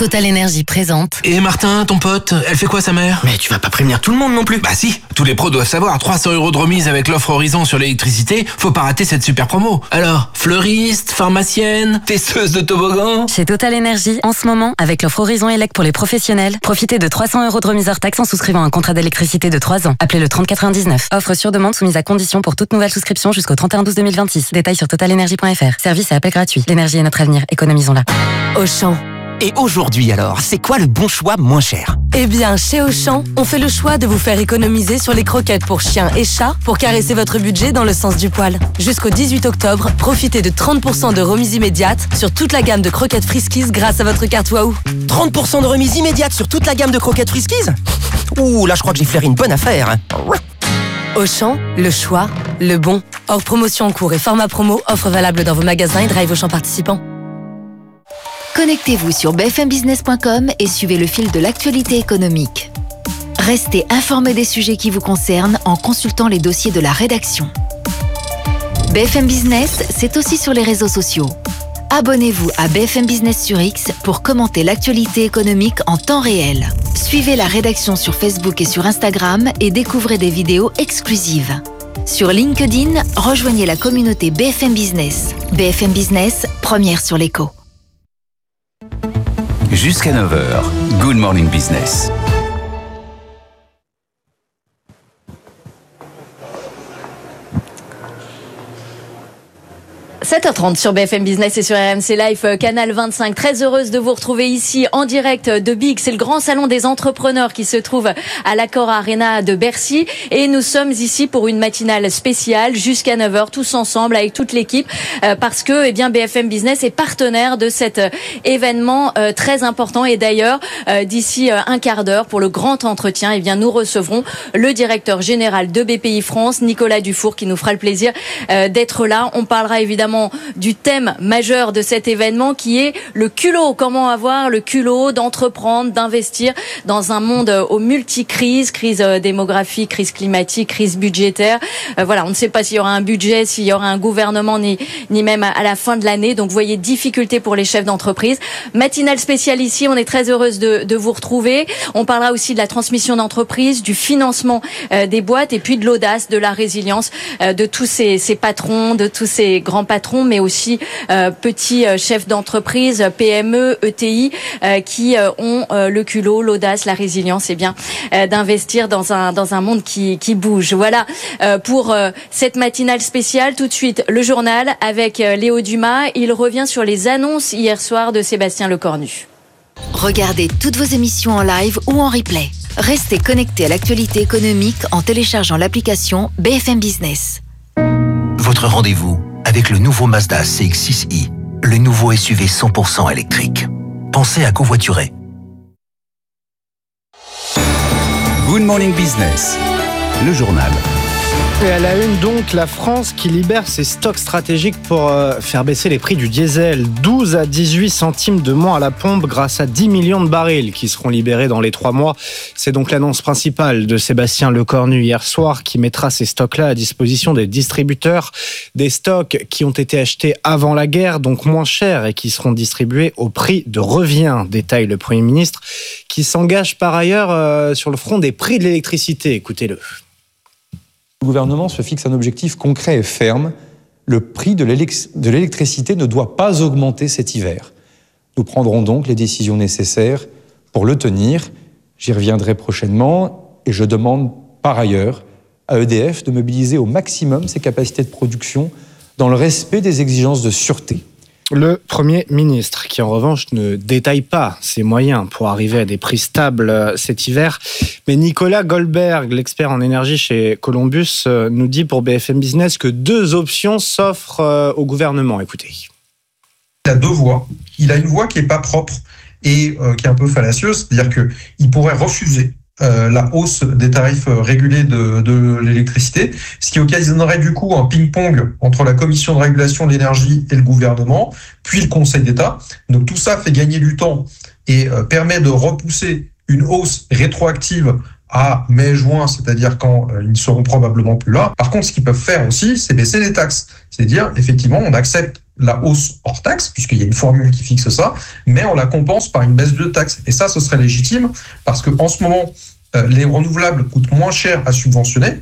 Total Energy présente. Et Martin, ton pote, elle fait quoi sa mère? Mais tu vas pas prévenir tout le monde non plus. Bah si, tous les pros doivent savoir, 300 € de remise avec l'offre Horizon sur l'électricité, faut pas rater cette super promo. Alors, fleuriste, pharmacienne, testeuse de toboggan. Chez Total Energy, en ce moment, avec l'offre Horizon Elec pour les professionnels, profitez de 300 € de remise hors taxe en souscrivant un contrat d'électricité de 3 ans. Appelez le 3099. Offre sur demande soumise à condition pour toute nouvelle souscription jusqu'au 31/12/2026. Détails sur totalenergy.fr. Service et appel gratuit. L'énergie est notre avenir. Économisons-la. Auchan. Et aujourd'hui alors, c'est quoi le bon choix moins cher? Eh bien, chez Auchan, on fait le choix de vous faire économiser sur les croquettes pour chiens et chats pour caresser votre budget dans le sens du poil. Jusqu'au 18 octobre, profitez de 30% de remise immédiate sur toute la gamme de croquettes Friskies grâce à votre carte Wahoo. 30% de remise immédiate sur toute la gamme de croquettes Friskies? Ouh, là je crois que j'ai flairé une bonne affaire. Auchan, le choix, le bon. Hors promotion en cours et format promo, offre valable dans vos magasins et drive Auchan participants. Connectez-vous sur bfmbusiness.com et suivez le fil de l'actualité économique. Restez informé des sujets qui vous concernent en consultant les dossiers de la rédaction. BFM Business, c'est aussi sur les réseaux sociaux. Abonnez-vous à BFM Business sur X pour commenter l'actualité économique en temps réel. Suivez la rédaction sur Facebook et sur Instagram et découvrez des vidéos exclusives. Sur LinkedIn, rejoignez la communauté BFM Business. BFM Business, première sur l'écho. Jusqu'à 9h, Good Morning Business. – 7h30 sur BFM Business et sur RMC Live, Canal 25. Très heureuse de vous retrouver ici en direct de BIG. C'est le grand salon des entrepreneurs qui se trouve à l'Accor Arena de Bercy. Et nous sommes ici pour une matinale spéciale jusqu'à 9h, tous ensemble avec toute l'équipe. Parce que, eh bien, BFM Business est partenaire de cet événement très important. Et d'ailleurs, d'ici un quart d'heure, pour le grand entretien, eh bien, nous recevrons le directeur général de BPI France, Nicolas Dufour, qui nous fera le plaisir d'être là. On parlera évidemment du thème majeur de cet événement qui est le culot. Comment avoir le culot d'entreprendre, d'investir dans un monde aux multi-crises, crise démographique, crise climatique, crise budgétaire. Voilà, on ne sait pas s'il y aura un budget, s'il y aura un gouvernement, ni même à la fin de l'année. Donc, vous voyez, difficulté pour les chefs d'entreprise. Matinale spéciale ici, on est très heureuse de vous retrouver. On parlera aussi de la transmission d'entreprise, du financement des boîtes et puis de l'audace, de la résilience de tous ces patrons, de tous ces grands patrons, mais aussi petits chefs d'entreprise, PME, ETI, qui ont le culot, l'audace, la résilience, eh bien, d'investir dans un monde qui bouge. Voilà pour cette matinale spéciale. Tout de suite, le journal avec Léo Dumas. Il revient sur les annonces hier soir de Sébastien Lecornu. Regardez toutes vos émissions en live ou en replay. Restez connectés à l'actualité économique en téléchargeant l'application BFM Business. Votre rendez-vous avec le nouveau Mazda CX-6i, le nouveau SUV 100% électrique. Pensez à covoiturer. Good Morning Business, le journal. Et à la une donc, la France qui libère ses stocks stratégiques pour faire baisser les prix du diesel. 12 à 18 centimes de moins à la pompe grâce à 10 millions de barils qui seront libérés dans les 3 mois. C'est donc l'annonce principale de Sébastien Lecornu hier soir qui mettra ces stocks-là à disposition des distributeurs. Des stocks qui ont été achetés avant la guerre, donc moins chers et qui seront distribués au prix de revient, détaille le Premier ministre qui s'engage par ailleurs sur le front des prix de l'électricité. Écoutez-le. Le gouvernement se fixe un objectif concret et ferme. Le prix de l'électricité ne doit pas augmenter cet hiver. Nous prendrons donc les décisions nécessaires pour le tenir. J'y reviendrai prochainement et je demande par ailleurs à EDF de mobiliser au maximum ses capacités de production dans le respect des exigences de sûreté. Le Premier ministre, qui en revanche ne détaille pas ses moyens pour arriver à des prix stables cet hiver. Mais Nicolas Goldberg, l'expert en énergie chez Columbus, nous dit pour BFM Business que 2 options s'offrent au gouvernement. Écoutez. Il a 2 voies. Il a une voie qui n'est pas propre et qui est un peu fallacieuse, c'est-à-dire qu'il pourrait refuser la hausse des tarifs régulés de l'électricité, ce qui occasionnerait du coup un ping-pong entre la Commission de régulation de l'énergie et le gouvernement, puis le Conseil d'État. Donc tout ça fait gagner du temps et permet de repousser une hausse rétroactive à mai-juin, c'est-à-dire quand ils ne seront probablement plus là. Par contre, ce qu'ils peuvent faire aussi, c'est baisser les taxes. C'est-à-dire, effectivement, on accepte la hausse hors taxe, puisqu'il y a une formule qui fixe ça, mais on la compense par une baisse de taxes. Et ça, ce serait légitime, parce qu'en ce moment, les renouvelables coûtent moins cher à subventionner.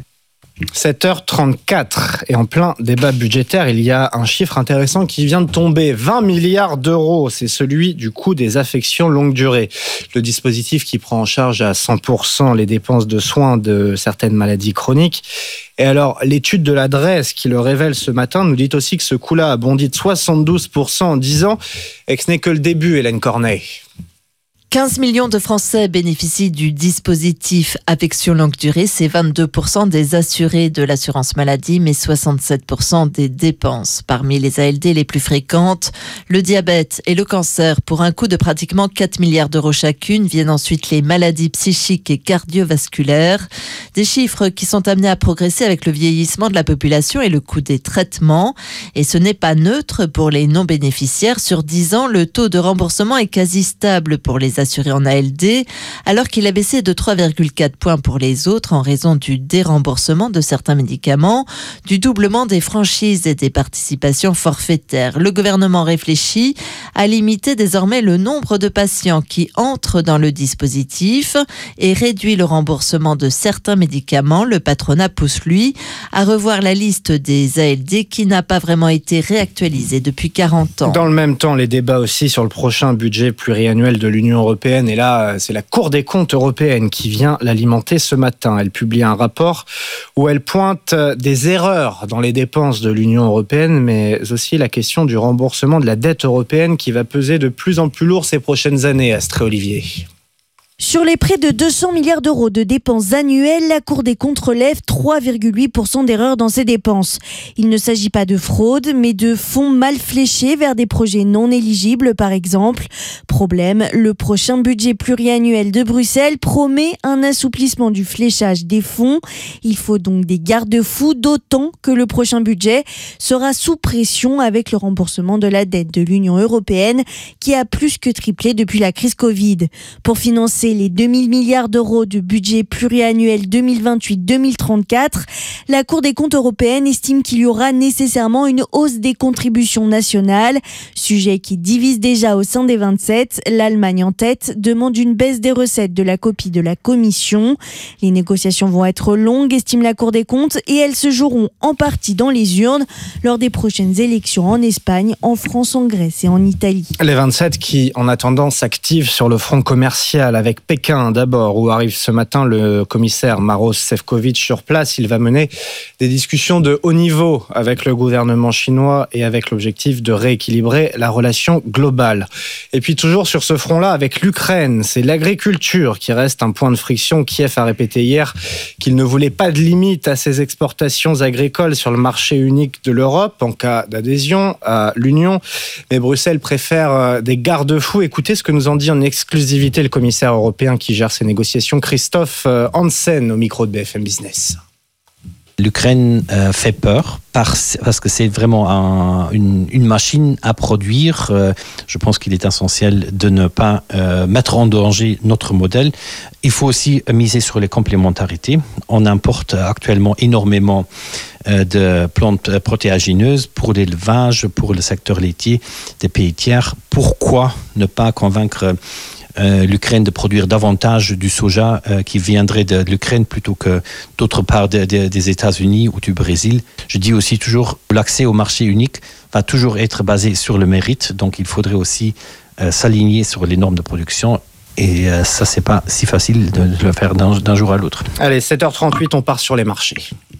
7h34 et en plein débat budgétaire, il y a un chiffre intéressant qui vient de tomber. 20 milliards d'euros, c'est celui du coût des affections longue durée. Le dispositif qui prend en charge à 100% les dépenses de soins de certaines maladies chroniques. Et alors, l'étude de l'adresse qui le révèle ce matin nous dit aussi que ce coût-là a bondi de 72% en 10 ans et que ce n'est que le début, Hélène Corneille. 15 millions de Français bénéficient du dispositif affection longue durée. C'est 22% des assurés de l'assurance maladie, mais 67% des dépenses. Parmi les ALD les plus fréquentes, le diabète et le cancer, pour un coût de pratiquement 4 milliards d'euros chacune, viennent ensuite les maladies psychiques et cardiovasculaires. Des chiffres qui sont amenés à progresser avec le vieillissement de la population et le coût des traitements. Et ce n'est pas neutre pour les non-bénéficiaires. Sur 10 ans, le taux de remboursement est quasi stable pour les assurés en ALD, alors qu'il a baissé de 3,4 points pour les autres en raison du déremboursement de certains médicaments, du doublement des franchises et des participations forfaitaires. Le gouvernement réfléchit à limiter désormais le nombre de patients qui entrent dans le dispositif et réduit le remboursement de certains médicaments. Le patronat pousse, lui, à revoir la liste des ALD qui n'a pas vraiment été réactualisée depuis 40 ans. Dans le même temps, les débats aussi sur le prochain budget pluriannuel de l'Union européenne. Et là, c'est la Cour des comptes européenne qui vient l'alimenter ce matin. Elle publie un rapport où elle pointe des erreurs dans les dépenses de l'Union européenne, mais aussi la question du remboursement de la dette européenne qui va peser de plus en plus lourd ces prochaines années, Astrée Olivier. Sur les près de 200 milliards d'euros de dépenses annuelles, la Cour des comptes relève 3,8% d'erreurs dans ces dépenses. Il ne s'agit pas de fraude, mais de fonds mal fléchés vers des projets non éligibles, par exemple. Problème, le prochain budget pluriannuel de Bruxelles promet un assouplissement du fléchage des fonds. Il faut donc des garde-fous, d'autant que le prochain budget sera sous pression avec le remboursement de la dette de l'Union européenne, qui a plus que triplé depuis la crise Covid. Pour financer les 2000 milliards d'euros de budget pluriannuel 2028-2034, la Cour des comptes européenne estime qu'il y aura nécessairement une hausse des contributions nationales, sujet qui divise déjà au sein des 27. L'Allemagne en tête demande une baisse des recettes de la copie de la Commission. Les négociations vont être longues, estime la Cour des comptes, et elles se joueront en partie dans les urnes lors des prochaines élections en Espagne, en France, en Grèce et en Italie. Les 27 qui, en attendant, s'activent sur le front commercial avec Pékin d'abord, où arrive ce matin le commissaire Maroš Šefčovič sur place. Il va mener des discussions de haut niveau avec le gouvernement chinois et avec l'objectif de rééquilibrer la relation globale. Et puis toujours sur ce front-là avec l'Ukraine, c'est l'agriculture qui reste un point de friction. Kiev a répété hier qu'il ne voulait pas de limite à ses exportations agricoles sur le marché unique de l'Europe en cas d'adhésion à l'Union. Mais Bruxelles préfère des garde-fous. Écoutez ce que nous en dit en exclusivité le commissaire européen qui gère ces négociations, Christophe Hansen, au micro de BFM Business. L'Ukraine fait peur parce que c'est vraiment une machine à produire. Je pense qu'il est essentiel de ne pas mettre en danger notre modèle. Il faut aussi miser sur les complémentarités. On importe actuellement énormément de plantes protéagineuses pour l'élevage, pour le secteur laitier des pays tiers. Pourquoi ne pas convaincre l'Ukraine de produire davantage du soja qui viendrait de l'Ukraine plutôt que d'autre part des États-Unis ou du Brésil. Je dis aussi toujours l'accès au marché unique va toujours être basé sur le mérite, donc il faudrait aussi s'aligner sur les normes de production. Et ça, c'est pas si facile de le faire d'un jour à l'autre. Allez, 7h38, on part sur les marchés.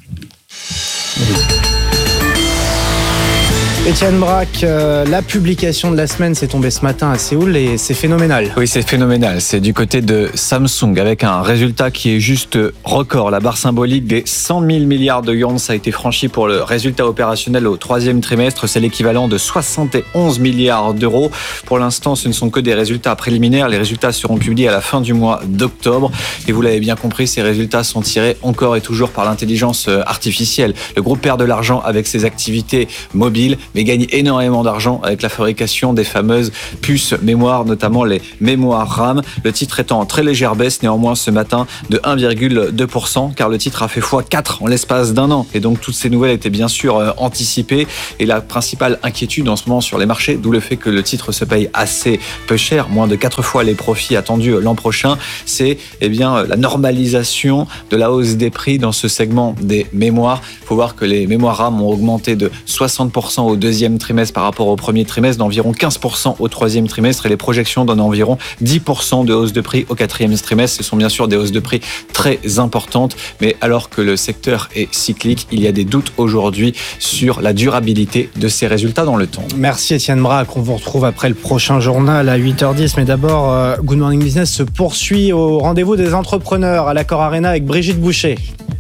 Étienne Braque, la publication de la semaine s'est tombée ce matin à Séoul et c'est phénoménal. Oui, c'est phénoménal. C'est du côté de Samsung avec un résultat qui est juste record. La barre symbolique des 100 000 milliards de yuans a été franchie pour le résultat opérationnel au troisième trimestre. C'est l'équivalent de 71 milliards d'euros. Pour l'instant, ce ne sont que des résultats préliminaires. Les résultats seront publiés à la fin du mois d'octobre. Et vous l'avez bien compris, ces résultats sont tirés encore et toujours par l'intelligence artificielle. Le groupe perd de l'argent avec ses activités mobiles, mais mais gagne énormément d'argent avec la fabrication des fameuses puces mémoire, notamment les mémoires RAM. Le titre est en très légère baisse néanmoins ce matin de 1,2%, car le titre a fait x4 en l'espace d'un an. Et donc toutes ces nouvelles étaient bien sûr anticipées. Et la principale inquiétude en ce moment sur les marchés, d'où le fait que le titre se paye assez peu cher, moins de 4 fois les profits attendus l'an prochain, c'est la normalisation de la hausse des prix dans ce segment des mémoires. Il faut voir que les mémoires RAM ont augmenté de 60% au deuxième trimestre par rapport au premier trimestre, d'environ 15% au troisième trimestre, et les projections donnent environ 10% de hausse de prix au quatrième trimestre. Ce sont bien sûr des hausses de prix très importantes, mais alors que le secteur est cyclique, il y a des doutes aujourd'hui sur la durabilité de ces résultats dans le temps. Merci Étienne Braque, on vous retrouve après le prochain journal à 8h10, mais d'abord Good Morning Business se poursuit au rendez-vous des entrepreneurs à l'Accor Arena avec Brigitte Boucher.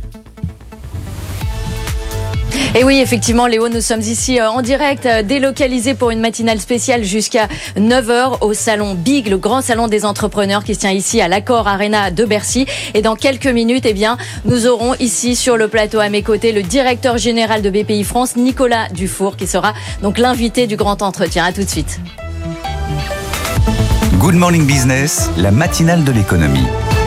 Et oui, effectivement, Léo, nous sommes ici en direct, délocalisés pour une matinale spéciale jusqu'à 9h au salon Big, le grand salon des entrepreneurs qui se tient ici à l'Accor Arena de Bercy. Et dans quelques minutes, nous aurons ici sur le plateau à mes côtés le directeur général de BPI France, Nicolas Dufour, qui sera donc l'invité du grand entretien. À tout de suite. Good Morning Business, la matinale de l'économie.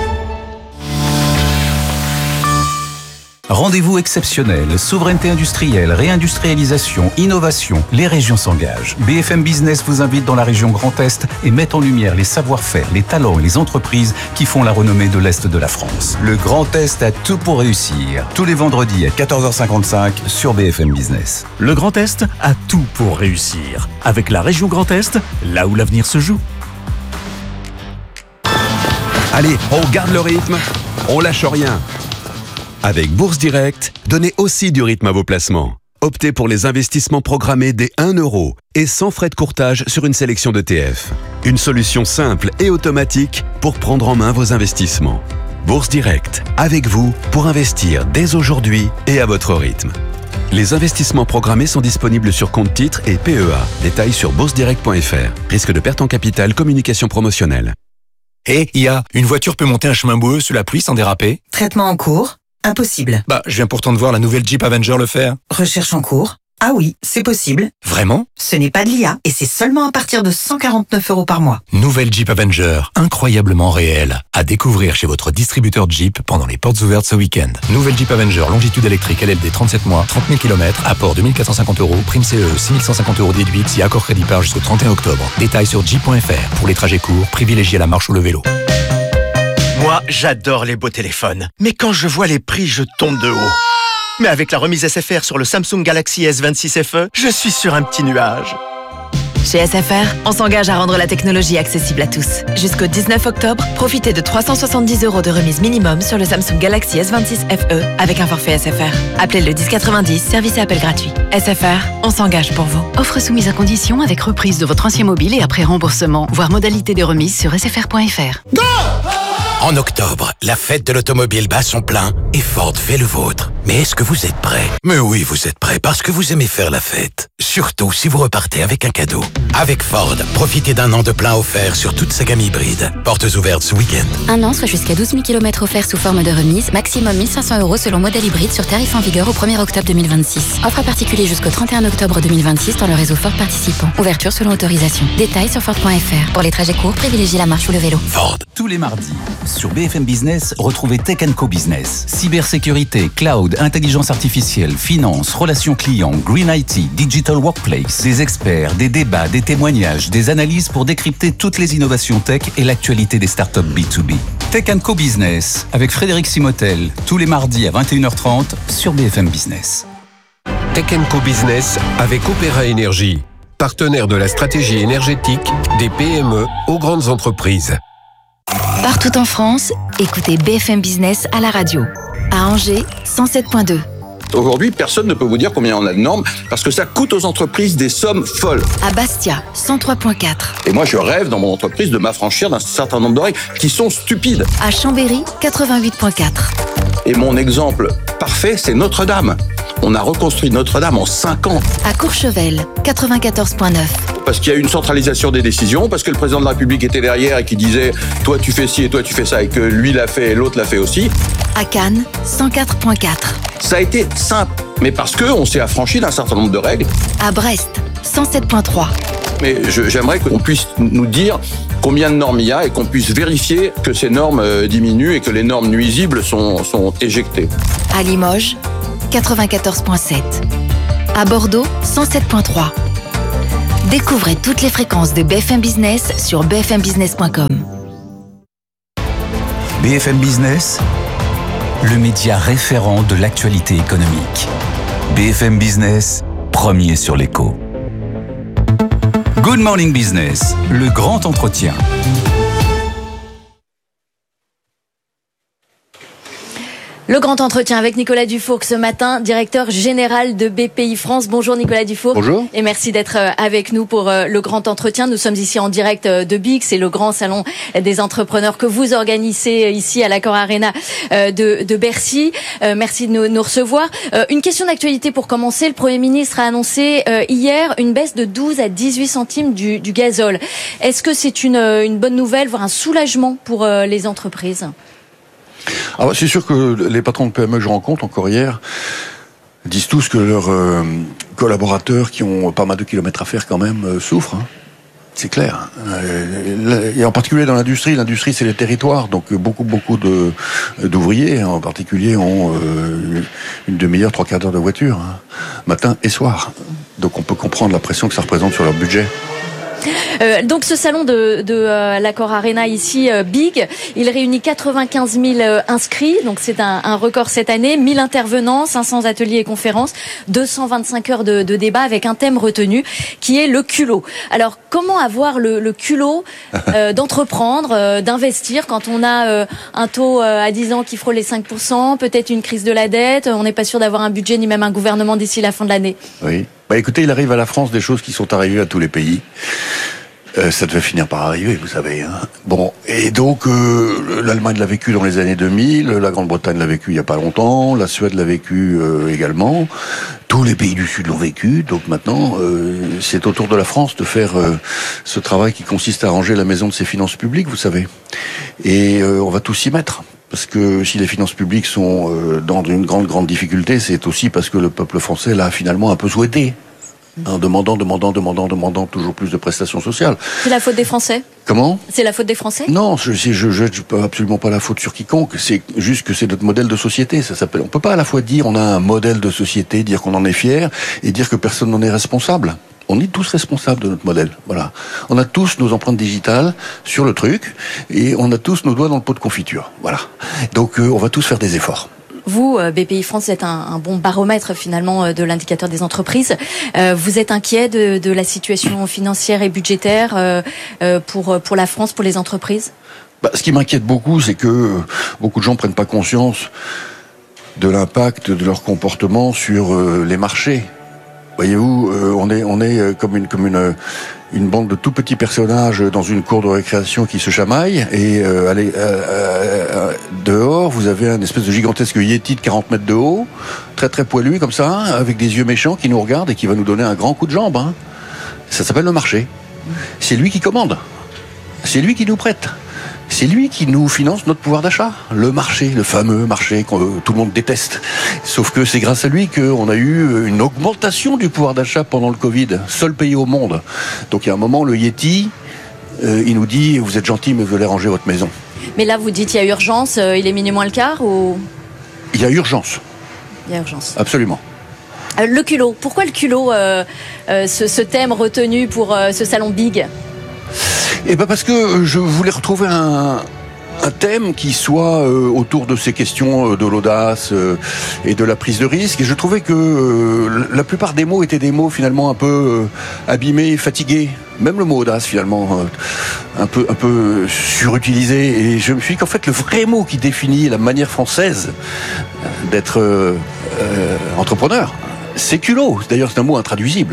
Rendez-vous exceptionnel, souveraineté industrielle, réindustrialisation, innovation, les régions s'engagent. BFM Business vous invite dans la région Grand Est et met en lumière les savoir-faire, les talents et les entreprises qui font la renommée de l'Est de la France. Le Grand Est a tout pour réussir. Tous les vendredis à 14h55 sur BFM Business. Le Grand Est a tout pour réussir. Avec la région Grand Est, là où l'avenir se joue. Allez, on garde le rythme, on lâche rien. Avec Bourse Direct, donnez aussi du rythme à vos placements. Optez pour les investissements programmés dès 1 € et sans frais de courtage sur une sélection d'ETF. Une solution simple et automatique pour prendre en main vos investissements. Bourse Direct, avec vous pour investir dès aujourd'hui et à votre rythme. Les investissements programmés sont disponibles sur compte titres et PEA. Détails sur boursedirect.fr. Risque de perte en capital, communication promotionnelle. IA, une voiture peut monter un chemin boueux sous la pluie sans déraper? Traitement en cours? Impossible. Je viens pourtant de voir la nouvelle Jeep Avenger le faire. Recherche en cours? Ah oui, c'est possible. Vraiment? Ce n'est pas de l'IA et c'est seulement à partir de 149 € par mois. Nouvelle Jeep Avenger, incroyablement réelle. À découvrir chez votre distributeur Jeep pendant les portes ouvertes ce week-end. Nouvelle Jeep Avenger, longitude électrique, LLD 37 mois, 30 000 km, apport 2450 €, prime CE 6150 € déduite si accord crédit par jusqu'au 31 octobre. Détails sur jeep.fr. Pour les trajets courts, privilégiez la marche ou le vélo. Moi, j'adore les beaux téléphones. Mais quand je vois les prix, je tombe de haut. Mais avec la remise SFR sur le Samsung Galaxy S26 FE, je suis sur un petit nuage. Chez SFR, on s'engage à rendre la technologie accessible à tous. Jusqu'au 19 octobre, profitez de 370 € de remise minimum sur le Samsung Galaxy S26 FE avec un forfait SFR. Appelez le 1090, service et appel gratuit. SFR, on s'engage pour vous. Offre soumise à condition avec reprise de votre ancien mobile et après remboursement. Voir modalité des remises sur sfr.fr. Go! En octobre, la fête de l'automobile bat son plein et Ford fait le vôtre. Mais est-ce que vous êtes prêts? Mais oui, vous êtes prêts parce que vous aimez faire la fête. Surtout si vous repartez avec un cadeau. Avec Ford, profitez d'un an de plein offert sur toute sa gamme hybride. Portes ouvertes ce week-end. Un an, soit jusqu'à 12 000 km offerts sous forme de remise. Maximum 1 500 € selon modèle hybride sur tarif en vigueur au 1er octobre 2026. Offre à particulier jusqu'au 31 octobre 2026 dans le réseau Ford participant. Ouverture selon autorisation. Détails sur Ford.fr. Pour les trajets courts, privilégiez la marche ou le vélo. Ford. Tous les mardis, sur BFM Business, retrouvez Tech & Co Business. Cybersécurité, cloud, intelligence artificielle, finance, relations clients, green IT, digital workplace. Des experts, des débats, des témoignages, des analyses pour décrypter toutes les innovations tech et l'actualité des startups B2B. Tech & Co Business, avec Frédéric Simotel, tous les mardis à 21h30 sur BFM Business. Tech & Co Business avec Opéra Énergie, partenaire de la stratégie énergétique des PME aux grandes entreprises. Partout en France, écoutez BFM Business à la radio. À Angers, 107.2. Aujourd'hui, personne ne peut vous dire combien on a de normes parce que ça coûte aux entreprises des sommes folles. À Bastia, 103.4. Et moi, je rêve dans mon entreprise de m'affranchir d'un certain nombre de règles qui sont stupides. À Chambéry, 88.4. Et mon exemple parfait, c'est Notre-Dame. On a reconstruit Notre-Dame en 5 ans. À Courchevel, 94.9. Parce qu'il y a eu une centralisation des décisions, parce que le président de la République était derrière et qui disait « toi tu fais ci et toi tu fais ça » et que lui l'a fait et l'autre l'a fait aussi. À Cannes, 104.4. Ça a été simple, mais parce qu'on s'est affranchi d'un certain nombre de règles. À Brest, 107.3. Mais j'aimerais qu'on puisse nous dire combien de normes il y a et qu'on puisse vérifier que ces normes diminuent et que les normes nuisibles sont éjectées. À Limoges, 94.7. À Bordeaux, 107.3. Découvrez toutes les fréquences de BFM Business sur bfmbusiness.com. BFM Business, le média référent de l'actualité économique. BFM Business, premier sur l'écho. Good Morning Business, le grand entretien. Le grand entretien avec Nicolas Dufourc ce matin, directeur général de BPI France. Bonjour Nicolas Dufourc. Bonjour. Et merci d'être avec nous pour le grand entretien. Nous sommes ici en direct de BIG, c'est le grand salon des entrepreneurs que vous organisez ici à l'Accor Arena de Bercy. Merci de nous recevoir. Une question d'actualité pour commencer. Le Premier ministre a annoncé hier une baisse de 12 à 18 centimes du gazole. Est-ce que c'est une bonne nouvelle, voire un soulagement pour les entreprises ? Alors, c'est sûr que les patrons de PME que je rencontre encore hier disent tous que leurs collaborateurs qui ont pas mal de kilomètres à faire quand même souffrent. Hein. C'est clair. Et en particulier dans l'industrie. L'industrie, c'est les territoires. Donc beaucoup d'ouvriers en particulier ont une demi-heure, 3/4 d'heure de voiture, hein, matin et soir. Donc on peut comprendre la pression que ça représente sur leur budget. Donc ce salon de l'Accor Arena ici, BIG, il réunit 95 000 inscrits, donc c'est un record cette année, 1000 intervenants, 500 ateliers et conférences, 225 heures de débat avec un thème retenu qui est le culot. Alors comment avoir le culot d'entreprendre, d'investir quand on a un taux à 10 ans qui frôle les 5%, peut-être une crise de la dette, on n'est pas sûr d'avoir un budget ni même un gouvernement d'ici la fin de l'année. Oui. Bah écoutez, il arrive à la France des choses qui sont arrivées à tous les pays. Ça devait finir par arriver, vous savez. Hein. Bon, et donc l'Allemagne l'a vécu dans les années 2000, la Grande-Bretagne l'a vécu il y a pas longtemps, la Suède l'a vécu également. Tous les pays du Sud l'ont vécu. Donc maintenant, c'est au tour de la France de faire ce travail qui consiste à ranger la maison de ses finances publiques, vous savez. Et on va tous s'y mettre. Parce que si les finances publiques sont dans une grande difficulté, c'est aussi parce que le peuple français l'a finalement un peu souhaité. En demandant toujours plus de prestations sociales. C'est la faute des Français ? Comment ? C'est la faute des Français ? Non, je jette absolument pas la faute sur quiconque. C'est juste que c'est notre modèle de société. Ça s'appelle. On peut pas à la fois dire on a un modèle de société, dire qu'on en est fier, et dire que personne n'en est responsable. On est tous responsables de notre modèle. Voilà. On a tous nos empreintes digitales sur le truc, et on a tous nos doigts dans le pot de confiture. Voilà. Donc on va tous faire des efforts. Vous, BPI France, êtes un bon baromètre finalement de l'indicateur des entreprises. Vous êtes inquiet de la situation financière et budgétaire pour la France, pour les entreprises ? Ce qui m'inquiète beaucoup, c'est que beaucoup de gens prennent pas conscience de l'impact de leur comportement sur les marchés. Voyez-vous, on est comme une bande de tout petits personnages dans une cour de récréation qui se chamaillent, et dehors vous avez un espèce de gigantesque yéti de 40 mètres de haut, très très poilu comme ça, avec des yeux méchants qui nous regardent et qui va nous donner un grand coup de jambe. Hein. Ça s'appelle le marché. C'est lui qui commande. C'est lui qui nous prête. C'est lui qui nous finance notre pouvoir d'achat. Le marché, le fameux marché que tout le monde déteste. Sauf que c'est grâce à lui qu'on a eu une augmentation du pouvoir d'achat pendant le Covid. Seul pays au monde. Donc il y a un moment, le Yeti, il nous dit, vous êtes gentil, mais vous allez ranger votre maison. Mais là, vous dites il y a urgence, il est minuit moins le quart ou... Il y a urgence. Il y a urgence. Absolument. Le culot. Pourquoi le culot, ce thème retenu pour ce salon BIG ? Eh ben parce que je voulais retrouver un thème qui soit autour de ces questions de l'audace et de la prise de risque. Et je trouvais que la plupart des mots étaient des mots finalement un peu abîmés, fatigués. Même le mot audace finalement un peu surutilisé. Et je me suis dit qu'en fait le vrai mot qui définit la manière française d'être entrepreneur, c'est culot. D'ailleurs c'est un mot intraduisible.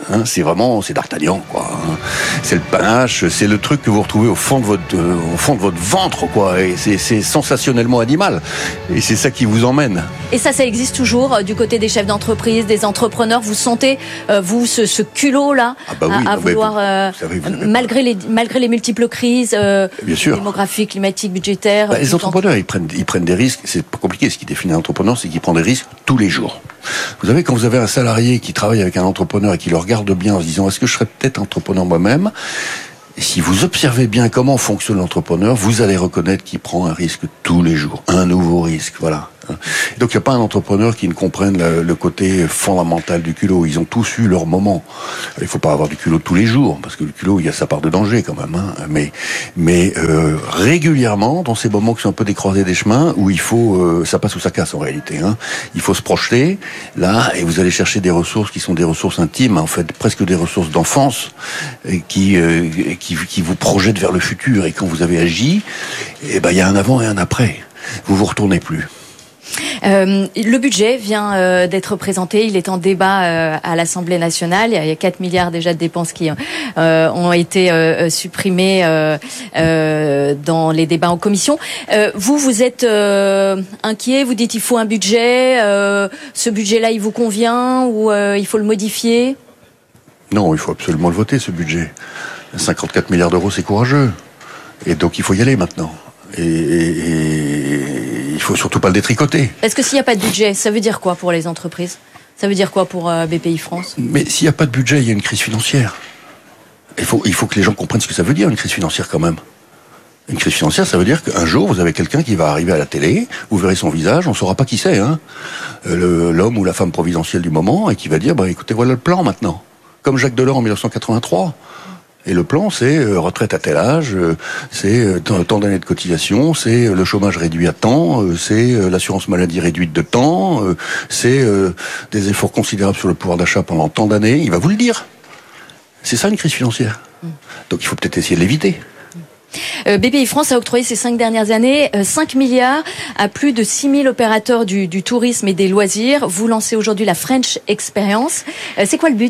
C'est d'Artagnan, quoi. C'est le panache, c'est le truc que vous retrouvez au fond de votre ventre, quoi. Et c'est sensationnellement animal. Et c'est ça qui vous emmène. Et ça existe toujours du côté des chefs d'entreprise, des entrepreneurs. Vous sentez, vous, ce culot-là, à vouloir, malgré les multiples crises démographiques, climatiques, budgétaires. Les entrepreneurs, ils prennent des risques. C'est pas compliqué. Ce qui définit un entrepreneur, c'est qu'il prend des risques tous les jours. Vous savez, quand vous avez un salarié qui travaille avec un entrepreneur et qui le regarde bien en se disant, est-ce que je serais peut-être entrepreneur moi-même? Et si vous observez bien comment fonctionne l'entrepreneur, vous allez reconnaître qu'il prend un risque tous les jours. Un nouveau risque, voilà. Donc il n'y a pas un entrepreneur qui ne comprenne le côté fondamental du culot. Ils ont tous eu leur moment. Il ne faut pas avoir du culot tous les jours, parce que le culot, il y a sa part de danger quand même. Mais régulièrement, dans ces moments qui sont un peu des croisées des chemins, où il faut, ça passe ou ça casse en réalité. Il faut se projeter là, et vous allez chercher des ressources qui sont des ressources intimes, en fait, presque des ressources d'enfance, qui vous projettent vers le futur. Et quand vous avez agi, il y a un avant et un après. Vous retournez plus. Le budget vient d'être présenté, il est en débat à l'Assemblée nationale. Il y a 4 milliards déjà de dépenses qui ont été supprimées dans les débats en commission. Vous êtes inquiet, vous dites il faut un budget, ce budget-là il vous convient ou il faut le modifier? Non, il faut absolument le voter, ce budget. 54 milliards d'euros, c'est courageux. Et donc il faut y aller maintenant. Et il faut surtout pas le détricoter. Est-ce que s'il n'y a pas de budget, ça veut dire quoi pour les entreprises? Ça veut dire quoi pour BPI France? Mais s'il n'y a pas de budget, il y a une crise financière. Il faut que les gens comprennent ce que ça veut dire, une crise financière quand même. Une crise financière, ça veut dire qu'un jour, vous avez quelqu'un qui va arriver à la télé, vous verrez son visage, on ne saura pas qui c'est, l'homme ou la femme providentielle du moment, et qui va dire, écoutez, voilà le plan maintenant. Comme Jacques Delors en 1983. Et le plan, c'est retraite à tel âge, c'est tant d'années de cotisation, c'est le chômage réduit à temps, c'est l'assurance maladie réduite de temps, c'est des efforts considérables sur le pouvoir d'achat pendant tant d'années. Il va vous le dire. C'est ça une crise financière. Donc il faut peut-être essayer de l'éviter. BPI France a octroyé ces 5 dernières années 5 milliards à plus de 6000 opérateurs du tourisme et des loisirs. Vous lancez aujourd'hui la French Experience. C'est quoi le but ?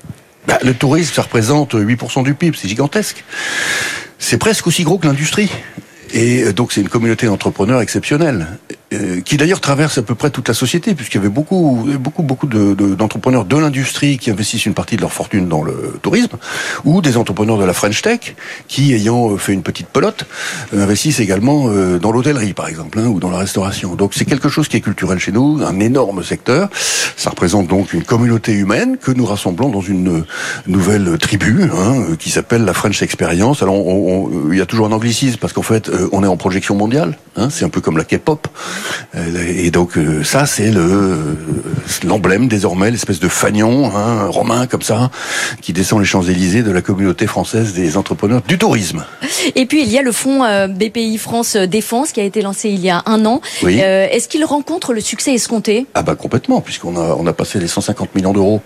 Le tourisme, ça représente 8% du PIB, c'est gigantesque. C'est presque aussi gros que l'industrie. Et donc c'est une communauté d'entrepreneurs exceptionnelle, qui d'ailleurs traverse à peu près toute la société, puisqu'il y avait beaucoup d'entrepreneurs de l'industrie qui investissent une partie de leur fortune dans le tourisme, ou des entrepreneurs de la French Tech, qui, ayant fait une petite pelote, investissent également dans l'hôtellerie, par exemple, ou dans la restauration. Donc c'est quelque chose qui est culturel chez nous, un énorme secteur. Ça représente donc une communauté humaine que nous rassemblons dans une nouvelle tribu, qui s'appelle la French Experience. Alors il y a toujours un anglicisme, parce qu'en fait, on est en projection mondiale, c'est un peu comme la K-pop, et donc ça c'est l'emblème désormais, l'espèce de fanion romain comme ça, qui descend les Champs-Élysées de la communauté française des entrepreneurs du tourisme. Et puis il y a le fonds BPI France Défense qui a été lancé il y a 1 an. Oui. Est-ce qu'il rencontre le succès escompté ? Complètement, puisqu'on a passé les 150 millions d'euros,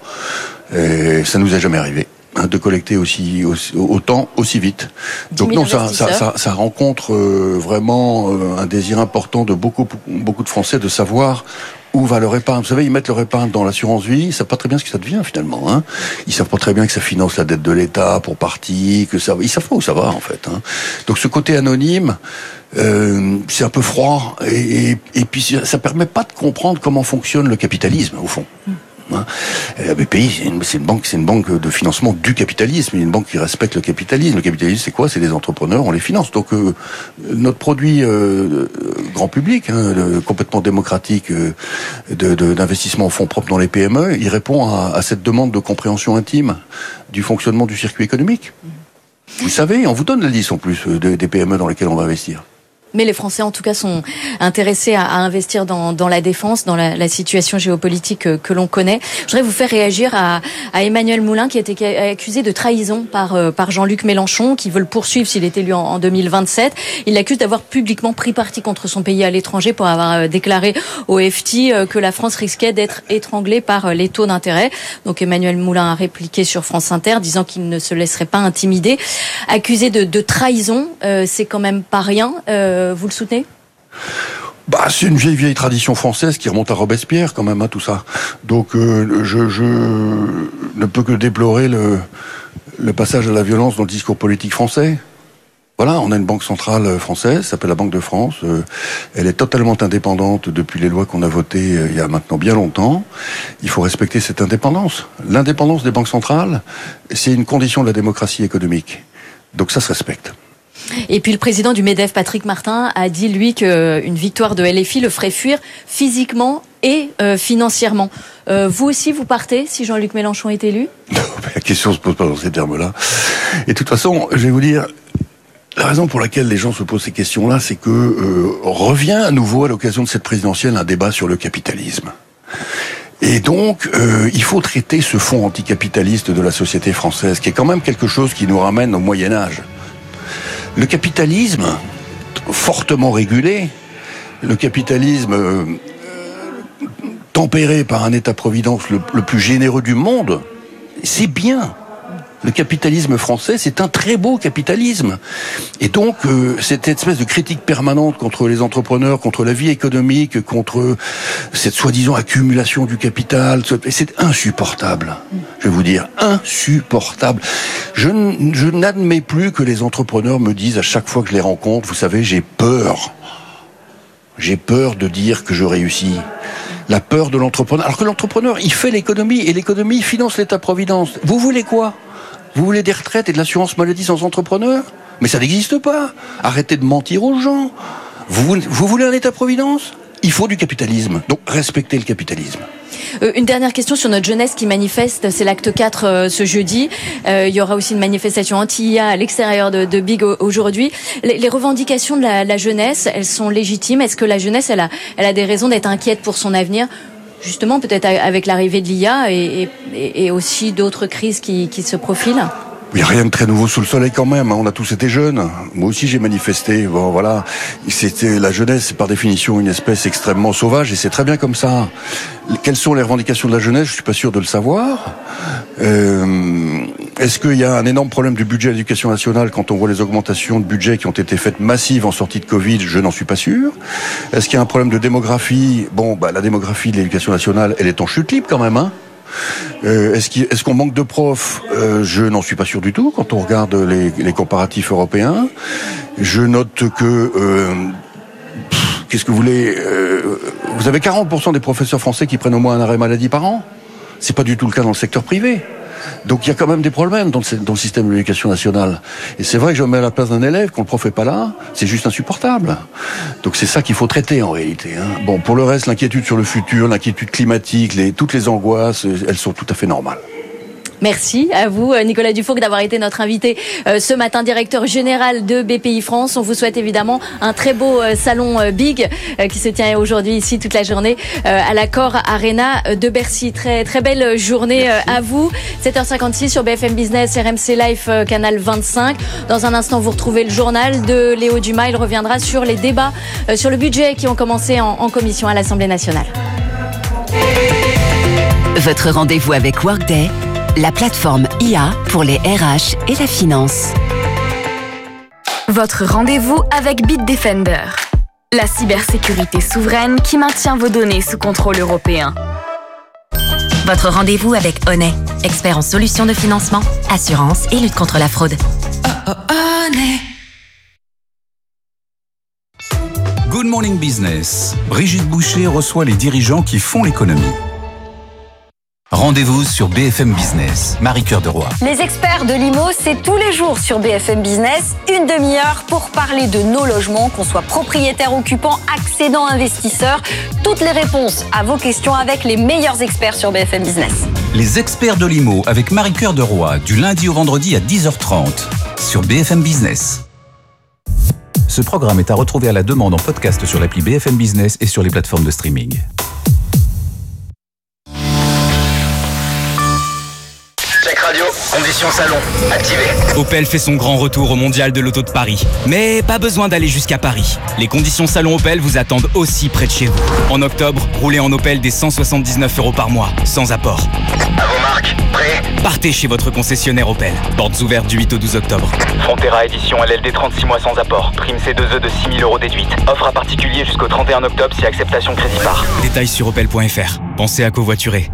et ça nous est jamais arrivé de collecter autant aussi vite. Donc non, ça rencontre vraiment un désir important de beaucoup de Français de savoir où va leur épargne. Vous savez, ils mettent leur épargne dans l'assurance vie, ils savent pas très bien ce que ça devient finalement. Ils savent pas très bien que ça finance la dette de l'État pour partie, ils savent pas où ça va en fait. Donc ce côté anonyme, c'est un peu froid et puis ça permet pas de comprendre comment fonctionne le capitalisme au fond. La BPI, c'est une banque de financement du capitalisme, une banque qui respecte le capitalisme. Le capitalisme, c'est quoi ? C'est des entrepreneurs, on les finance. Donc notre produit grand public, complètement démocratique, d'investissement en fonds propres dans les PME, il répond à cette demande de compréhension intime du fonctionnement du circuit économique. Vous savez, on vous donne la liste en plus des PME dans lesquelles on va investir. Mais les Français, en tout cas, sont intéressés à investir dans la défense, dans la situation géopolitique que l'on connaît. Je voudrais vous faire réagir à Emmanuel Moulin, qui a été accusé de trahison par Jean-Luc Mélenchon, qui veut le poursuivre s'il est élu en 2027. Il l'accuse d'avoir publiquement pris parti contre son pays à l'étranger pour avoir déclaré au FT que la France risquait d'être étranglée par les taux d'intérêt. Donc Emmanuel Moulin a répliqué sur France Inter, disant qu'il ne se laisserait pas intimider. Accusé de trahison, c'est quand même pas rien. Vous le soutenez ? C'est une vieille tradition française qui remonte à Robespierre quand même, tout ça. Donc je ne peux que déplorer le passage à la violence dans le discours politique français. Voilà, on a une banque centrale française, ça s'appelle la Banque de France. Elle est totalement indépendante depuis les lois qu'on a votées il y a maintenant bien longtemps. Il faut respecter cette indépendance. L'indépendance des banques centrales, c'est une condition de la démocratie économique. Donc ça se respecte. Et puis le président du MEDEF, Patrick Martin, a dit, lui, qu'une victoire de LFI le ferait fuir physiquement et financièrement. Vous aussi, vous partez si Jean-Luc Mélenchon est élu ? Non, la question ne se pose pas dans ces termes-là. Et de toute façon, je vais vous dire, la raison pour laquelle les gens se posent ces questions-là, c'est que revient à nouveau à l'occasion de cette présidentielle un débat sur le capitalisme. Et donc, il faut traiter ce fond anticapitaliste de la société française, qui est quand même quelque chose qui nous ramène au Moyen-Âge. Le capitalisme, fortement régulé, le capitalisme tempéré par un État-providence le plus généreux du monde, c'est bien. Le capitalisme français, c'est un très beau capitalisme. Et donc, cette espèce de critique permanente contre les entrepreneurs, contre la vie économique, contre cette soi-disant accumulation du capital, c'est insupportable. Je vais vous dire, insupportable. Je n'admets plus que les entrepreneurs me disent à chaque fois que je les rencontre, vous savez, j'ai peur. J'ai peur de dire que je réussis. La peur de l'entrepreneur. Alors que l'entrepreneur, il fait l'économie, et l'économie finance l'État-providence. Vous voulez quoi ? Vous voulez des retraites et de l'assurance maladie sans entrepreneur ? Mais ça n'existe pas. Arrêtez de mentir aux gens. Vous voulez un État-providence ? Il faut du capitalisme. Donc respectez le capitalisme. Une dernière question sur notre jeunesse qui manifeste, c'est l'acte 4 ce jeudi. Il y aura aussi une manifestation anti-IA à l'extérieur de Big aujourd'hui. Les revendications de la jeunesse, elles sont légitimes. Est-ce que la jeunesse, elle a des raisons d'être inquiète pour son avenir ? Justement, peut-être avec l'arrivée de l'IA et aussi d'autres crises qui se profilent. Il n'y a rien de très nouveau sous le soleil quand même. On a tous été jeunes. Moi aussi, j'ai manifesté. Bon, voilà. La jeunesse, c'est par définition une espèce extrêmement sauvage, et c'est très bien comme ça. Quelles sont les revendications de la jeunesse ? Je suis pas sûr de le savoir. Est-ce qu'il y a un énorme problème du budget de l'éducation nationale quand on voit les augmentations de budget qui ont été faites massives en sortie de Covid ? Je n'en suis pas sûr. Est-ce qu'il y a un problème de démographie ? La démographie de l'éducation nationale, elle est en chute libre quand même, hein. Est-ce qu'on manque de profs ? Je n'en suis pas sûr du tout quand on regarde les comparatifs européens. Je note que qu'est-ce que vous voulez vous avez 40% des professeurs français qui prennent au moins un arrêt maladie par an. C'est pas du tout le cas dans le secteur privé. Donc il y a quand même des problèmes dans le système de l'éducation nationale. Et c'est vrai que je me mets à la place d'un élève, quand le prof est pas là, c'est juste insupportable. Donc c'est ça qu'il faut traiter en réalité, hein. Bon, pour le reste, l'inquiétude sur le futur, l'inquiétude climatique, toutes les angoisses, elles sont tout à fait normales. Merci à vous, Nicolas Dufourcq, d'avoir été notre invité ce matin, directeur général de BPI France. On vous souhaite évidemment un très beau salon Big qui se tient aujourd'hui ici toute la journée à l'Accor Arena de Bercy. Très très belle journée à vous. 7h56 sur BFM Business, RMC Live, canal 25. Dans un instant, vous retrouvez le journal de Léo Dumas. Il reviendra sur les débats sur le budget qui ont commencé en commission à l'Assemblée nationale. Votre rendez-vous avec Workday, la plateforme IA pour les RH et la finance. Votre rendez-vous avec Bitdefender, la cybersécurité souveraine qui maintient vos données sous contrôle européen. Votre rendez-vous avec Honnet, expert en solutions de financement, assurance et lutte contre la fraude. Honnet. Good Morning Business. Brigitte Boucher reçoit les dirigeants qui font l'économie. Rendez-vous sur BFM Business. Marie-Cœur de Roy. Les experts de l'IMO, c'est tous les jours sur BFM Business, une demi-heure pour parler de nos logements, qu'on soit propriétaire, occupant, accédant, investisseur. Toutes les réponses à vos questions avec les meilleurs experts sur BFM Business. Les experts de l'IMO avec Marie-Cœur de Roy, du lundi au vendredi à 10h30 sur BFM Business. Ce programme est à retrouver à la demande en podcast sur l'appli BFM Business et sur les plateformes de streaming. Check Radio. Conditions salon, activées. Opel fait son grand retour au Mondial de l'Auto de Paris. Mais pas besoin d'aller jusqu'à Paris. Les conditions salon Opel vous attendent aussi près de chez vous. En octobre, roulez en Opel dès 179 € par mois, sans apport. À vos marques, prêts? Partez chez votre concessionnaire Opel. Portes ouvertes du 8 au 12 octobre. Frontera édition LLD 36 mois sans apport. Prime C2E de 6 000 € déduite. Offre à particulier jusqu'au 31 octobre si acceptation crédit par. Détails sur opel.fr. Pensez à covoiturer.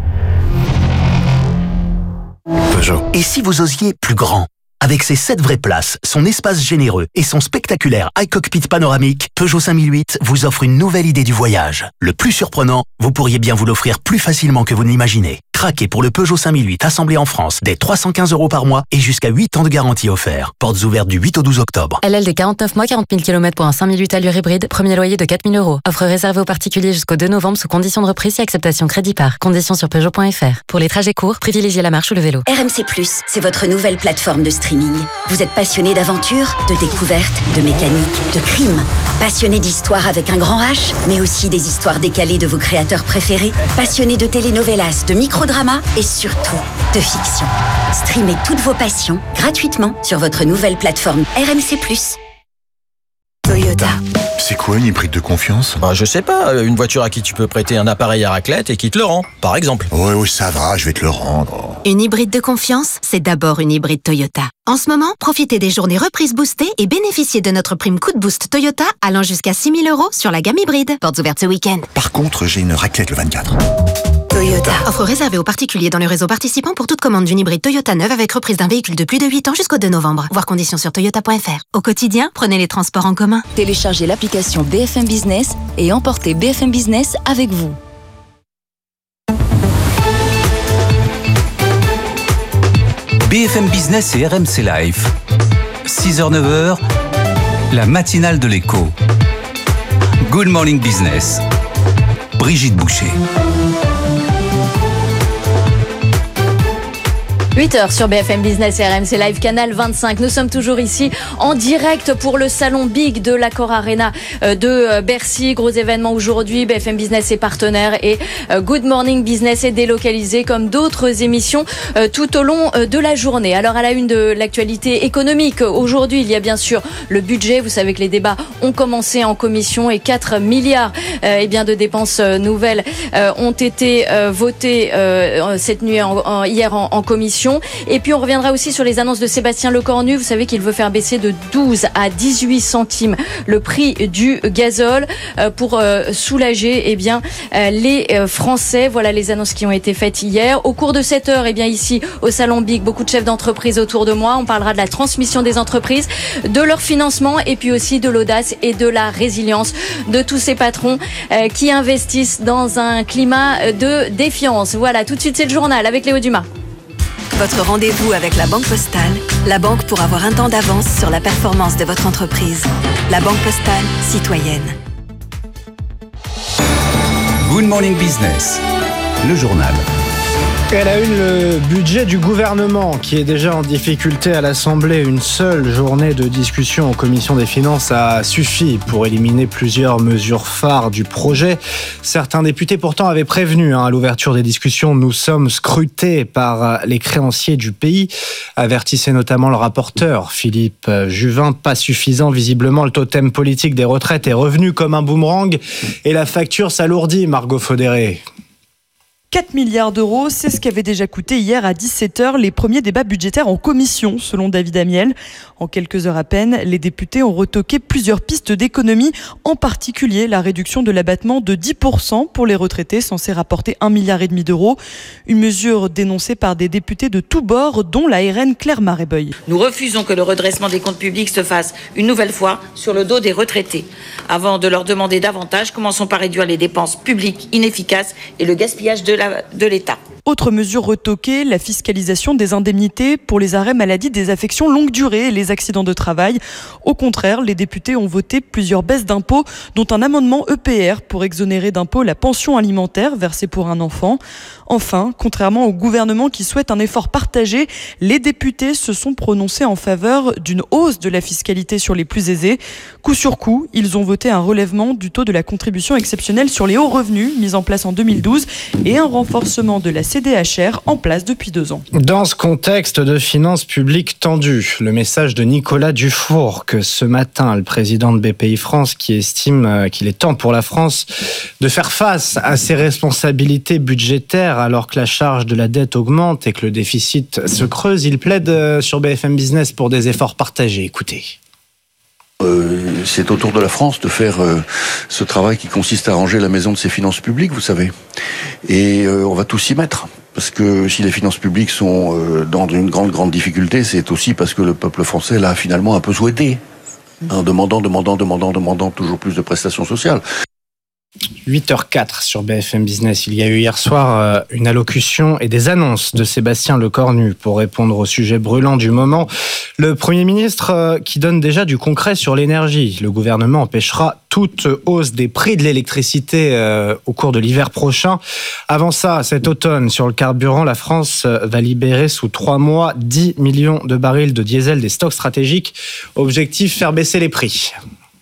Peugeot. Et si vous osiez plus grand? Avec ses 7 vraies places, son espace généreux et son spectaculaire iCockpit panoramique, Peugeot 5008 vous offre une nouvelle idée du voyage. Le plus surprenant, vous pourriez bien vous l'offrir plus facilement que vous ne l'imaginez. Craquez pour le Peugeot 5008 assemblé en France dès 315 € par mois et jusqu'à 8 ans de garantie offert. Portes ouvertes du 8 au 12 octobre. LLD 49 mois, 40 000 km pour un 5008 allure hybride, premier loyer de 4 000 €. Offre réservée aux particuliers jusqu'au 2 novembre sous conditions de reprise et acceptation crédit par. Conditions sur Peugeot.fr. Pour les trajets courts, privilégiez la marche ou le vélo. RMC+, c'est votre nouvelle plateforme de streaming. Vous êtes passionné d'aventure, de découverte, de mécanique, de crime. Passionné d'histoire avec un grand H, mais aussi des histoires décalées de vos créateurs préférés. Passionné de telenovelas, de microdramas et surtout de fiction. Streamez toutes vos passions gratuitement sur votre nouvelle plateforme RMC+. Toyota. C'est quoi une hybride de confiance? Je sais pas, une voiture à qui tu peux prêter un appareil à raclette et qui te le rend, par exemple. Oui, ça va, je vais te le rendre. Une hybride de confiance, c'est d'abord une hybride Toyota. En ce moment, profitez des journées reprises boostées et bénéficiez de notre prime coup de boost Toyota allant jusqu'à 6 000 € sur la gamme hybride. Portes ouvertes ce week-end. Par contre, j'ai une raclette le 24. Toyota. Offre réservée aux particuliers dans le réseau participant pour toute commande d'une hybride Toyota neuve avec reprise d'un véhicule de plus de 8 ans jusqu'au 2 novembre. Voir conditions sur toyota.fr. Au quotidien, prenez les transports en commun. Téléchargez l'application BFM Business et emportez BFM Business avec vous. BFM Business et RMC Live. 6h-9h, la matinale de l'écho. Good Morning Business. Brigitte Boucher. 8h sur BFM Business et RMC Live, canal 25. Nous sommes toujours ici en direct pour le salon Big de l'Accor Arena de Bercy. Gros événement aujourd'hui. BFM Business est partenaire et Good Morning Business est délocalisé comme d'autres émissions tout au long de la journée. Alors à la une de l'actualité économique, aujourd'hui il y a bien sûr le budget. Vous savez que les débats ont commencé en commission et 4 milliards de dépenses nouvelles ont été votées cette nuit hier en commission. Et puis on reviendra aussi sur les annonces de Sébastien Lecornu. Vous savez qu'il veut faire baisser de 12 à 18 centimes le prix du gazole pour soulager les Français. Voilà les annonces qui ont été faites hier. Au cours de cette heure, ici au Salon Big, beaucoup de chefs d'entreprise autour de moi. On parlera de la transmission des entreprises, de leur financement et puis aussi de l'audace et de la résilience de tous ces patrons qui investissent dans un climat de défiance. Voilà, tout de suite c'est le journal avec Léo Dumas. Votre rendez-vous avec la Banque Postale, la banque pour avoir un temps d'avance sur la performance de votre entreprise. La Banque Postale, citoyenne. Good Morning Business, le journal. Elle a eu le budget du gouvernement qui est déjà en difficulté à l'Assemblée. Une seule journée de discussion en commission des finances a suffi pour éliminer plusieurs mesures phares du projet. Certains députés pourtant avaient prévenu à l'ouverture des discussions. Nous sommes scrutés par les créanciers du pays, avertissait notamment le rapporteur Philippe Juvin. Pas suffisant visiblement, le totem politique des retraites est revenu comme un boomerang et la facture s'alourdit, Margot Faudéré. 4 milliards d'euros, c'est ce qu'avaient déjà coûté hier à 17h les premiers débats budgétaires en commission, selon David Amiel. En quelques heures à peine, les députés ont retoqué plusieurs pistes d'économie, en particulier la réduction de l'abattement de 10% pour les retraités, censé rapporter 1,5 milliard d'euros. Une mesure dénoncée par des députés de tous bords, dont la RN Claire Maréboeil. Nous refusons que le redressement des comptes publics se fasse une nouvelle fois sur le dos des retraités. Avant de leur demander davantage, commençons par réduire les dépenses publiques inefficaces et le gaspillage de l'État. Autre mesure retoquée, la fiscalisation des indemnités pour les arrêts maladie des affections longue durée et les accidents de travail. Au contraire, les députés ont voté plusieurs baisses d'impôts, dont un amendement EPR pour exonérer d'impôts la pension alimentaire versée pour un enfant. Enfin, contrairement au gouvernement qui souhaite un effort partagé, les députés se sont prononcés en faveur d'une hausse de la fiscalité sur les plus aisés. Coup sur coup, ils ont voté un relèvement du taux de la contribution exceptionnelle sur les hauts revenus, mis en place en 2012, et un renforcement de la CDHR en place depuis 2 ans. Dans ce contexte de finances publiques tendues, le message de Nicolas Dufourcq ce matin, le président de BPI France, qui estime qu'il est temps pour la France de faire face à ses responsabilités budgétaires alors que la charge de la dette augmente et que le déficit se creuse. Il plaide sur BFM Business pour des efforts partagés. Écoutez. C'est au tour de la France de faire ce travail qui consiste à ranger la maison de ses finances publiques, vous savez. Et on va tous s'y mettre. Parce que si les finances publiques sont dans une grande difficulté, c'est aussi parce que le peuple français l'a finalement un peu souhaité. En demandant toujours plus de prestations sociales. 8h04 sur BFM Business. Il y a eu hier soir une allocution et des annonces de Sébastien Lecornu pour répondre au sujet brûlant du moment. Le Premier ministre qui donne déjà du concret sur l'énergie. Le gouvernement empêchera toute hausse des prix de l'électricité au cours de l'hiver prochain. Avant ça, cet automne, sur le carburant, la France va libérer sous 3 mois 10 millions de barils de diesel des stocks stratégiques. Objectif, faire baisser les prix.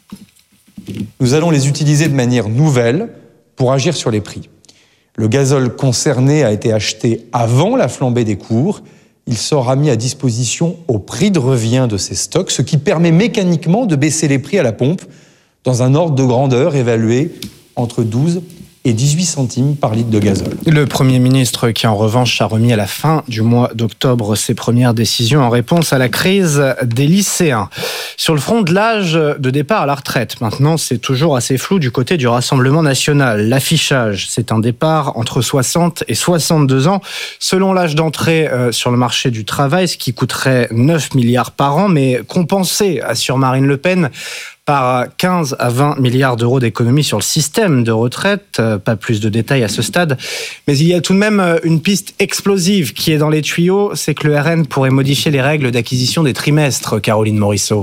Nous allons les utiliser de manière nouvelle pour agir sur les prix. Le gazole concerné a été acheté avant la flambée des cours. Il sera mis à disposition au prix de revient de ces stocks, ce qui permet mécaniquement de baisser les prix à la pompe dans un ordre de grandeur évalué entre 12 et 18 centimes par litre de gazole. Le Premier ministre qui en revanche a remis à la fin du mois d'octobre ses premières décisions en réponse à la crise des lycéens. Sur le front de l'âge de départ à la retraite, maintenant c'est toujours assez flou du côté du Rassemblement national. L'affichage, c'est un départ entre 60 et 62 ans selon l'âge d'entrée sur le marché du travail, ce qui coûterait 9 milliards par an, mais compensé, assure Marine Le Pen, par 15 à 20 milliards d'euros d'économies sur le système de retraite. Pas plus de détails à ce stade. Mais il y a tout de même une piste explosive qui est dans les tuyaux, c'est que le RN pourrait modifier les règles d'acquisition des trimestres, Caroline Morisseau.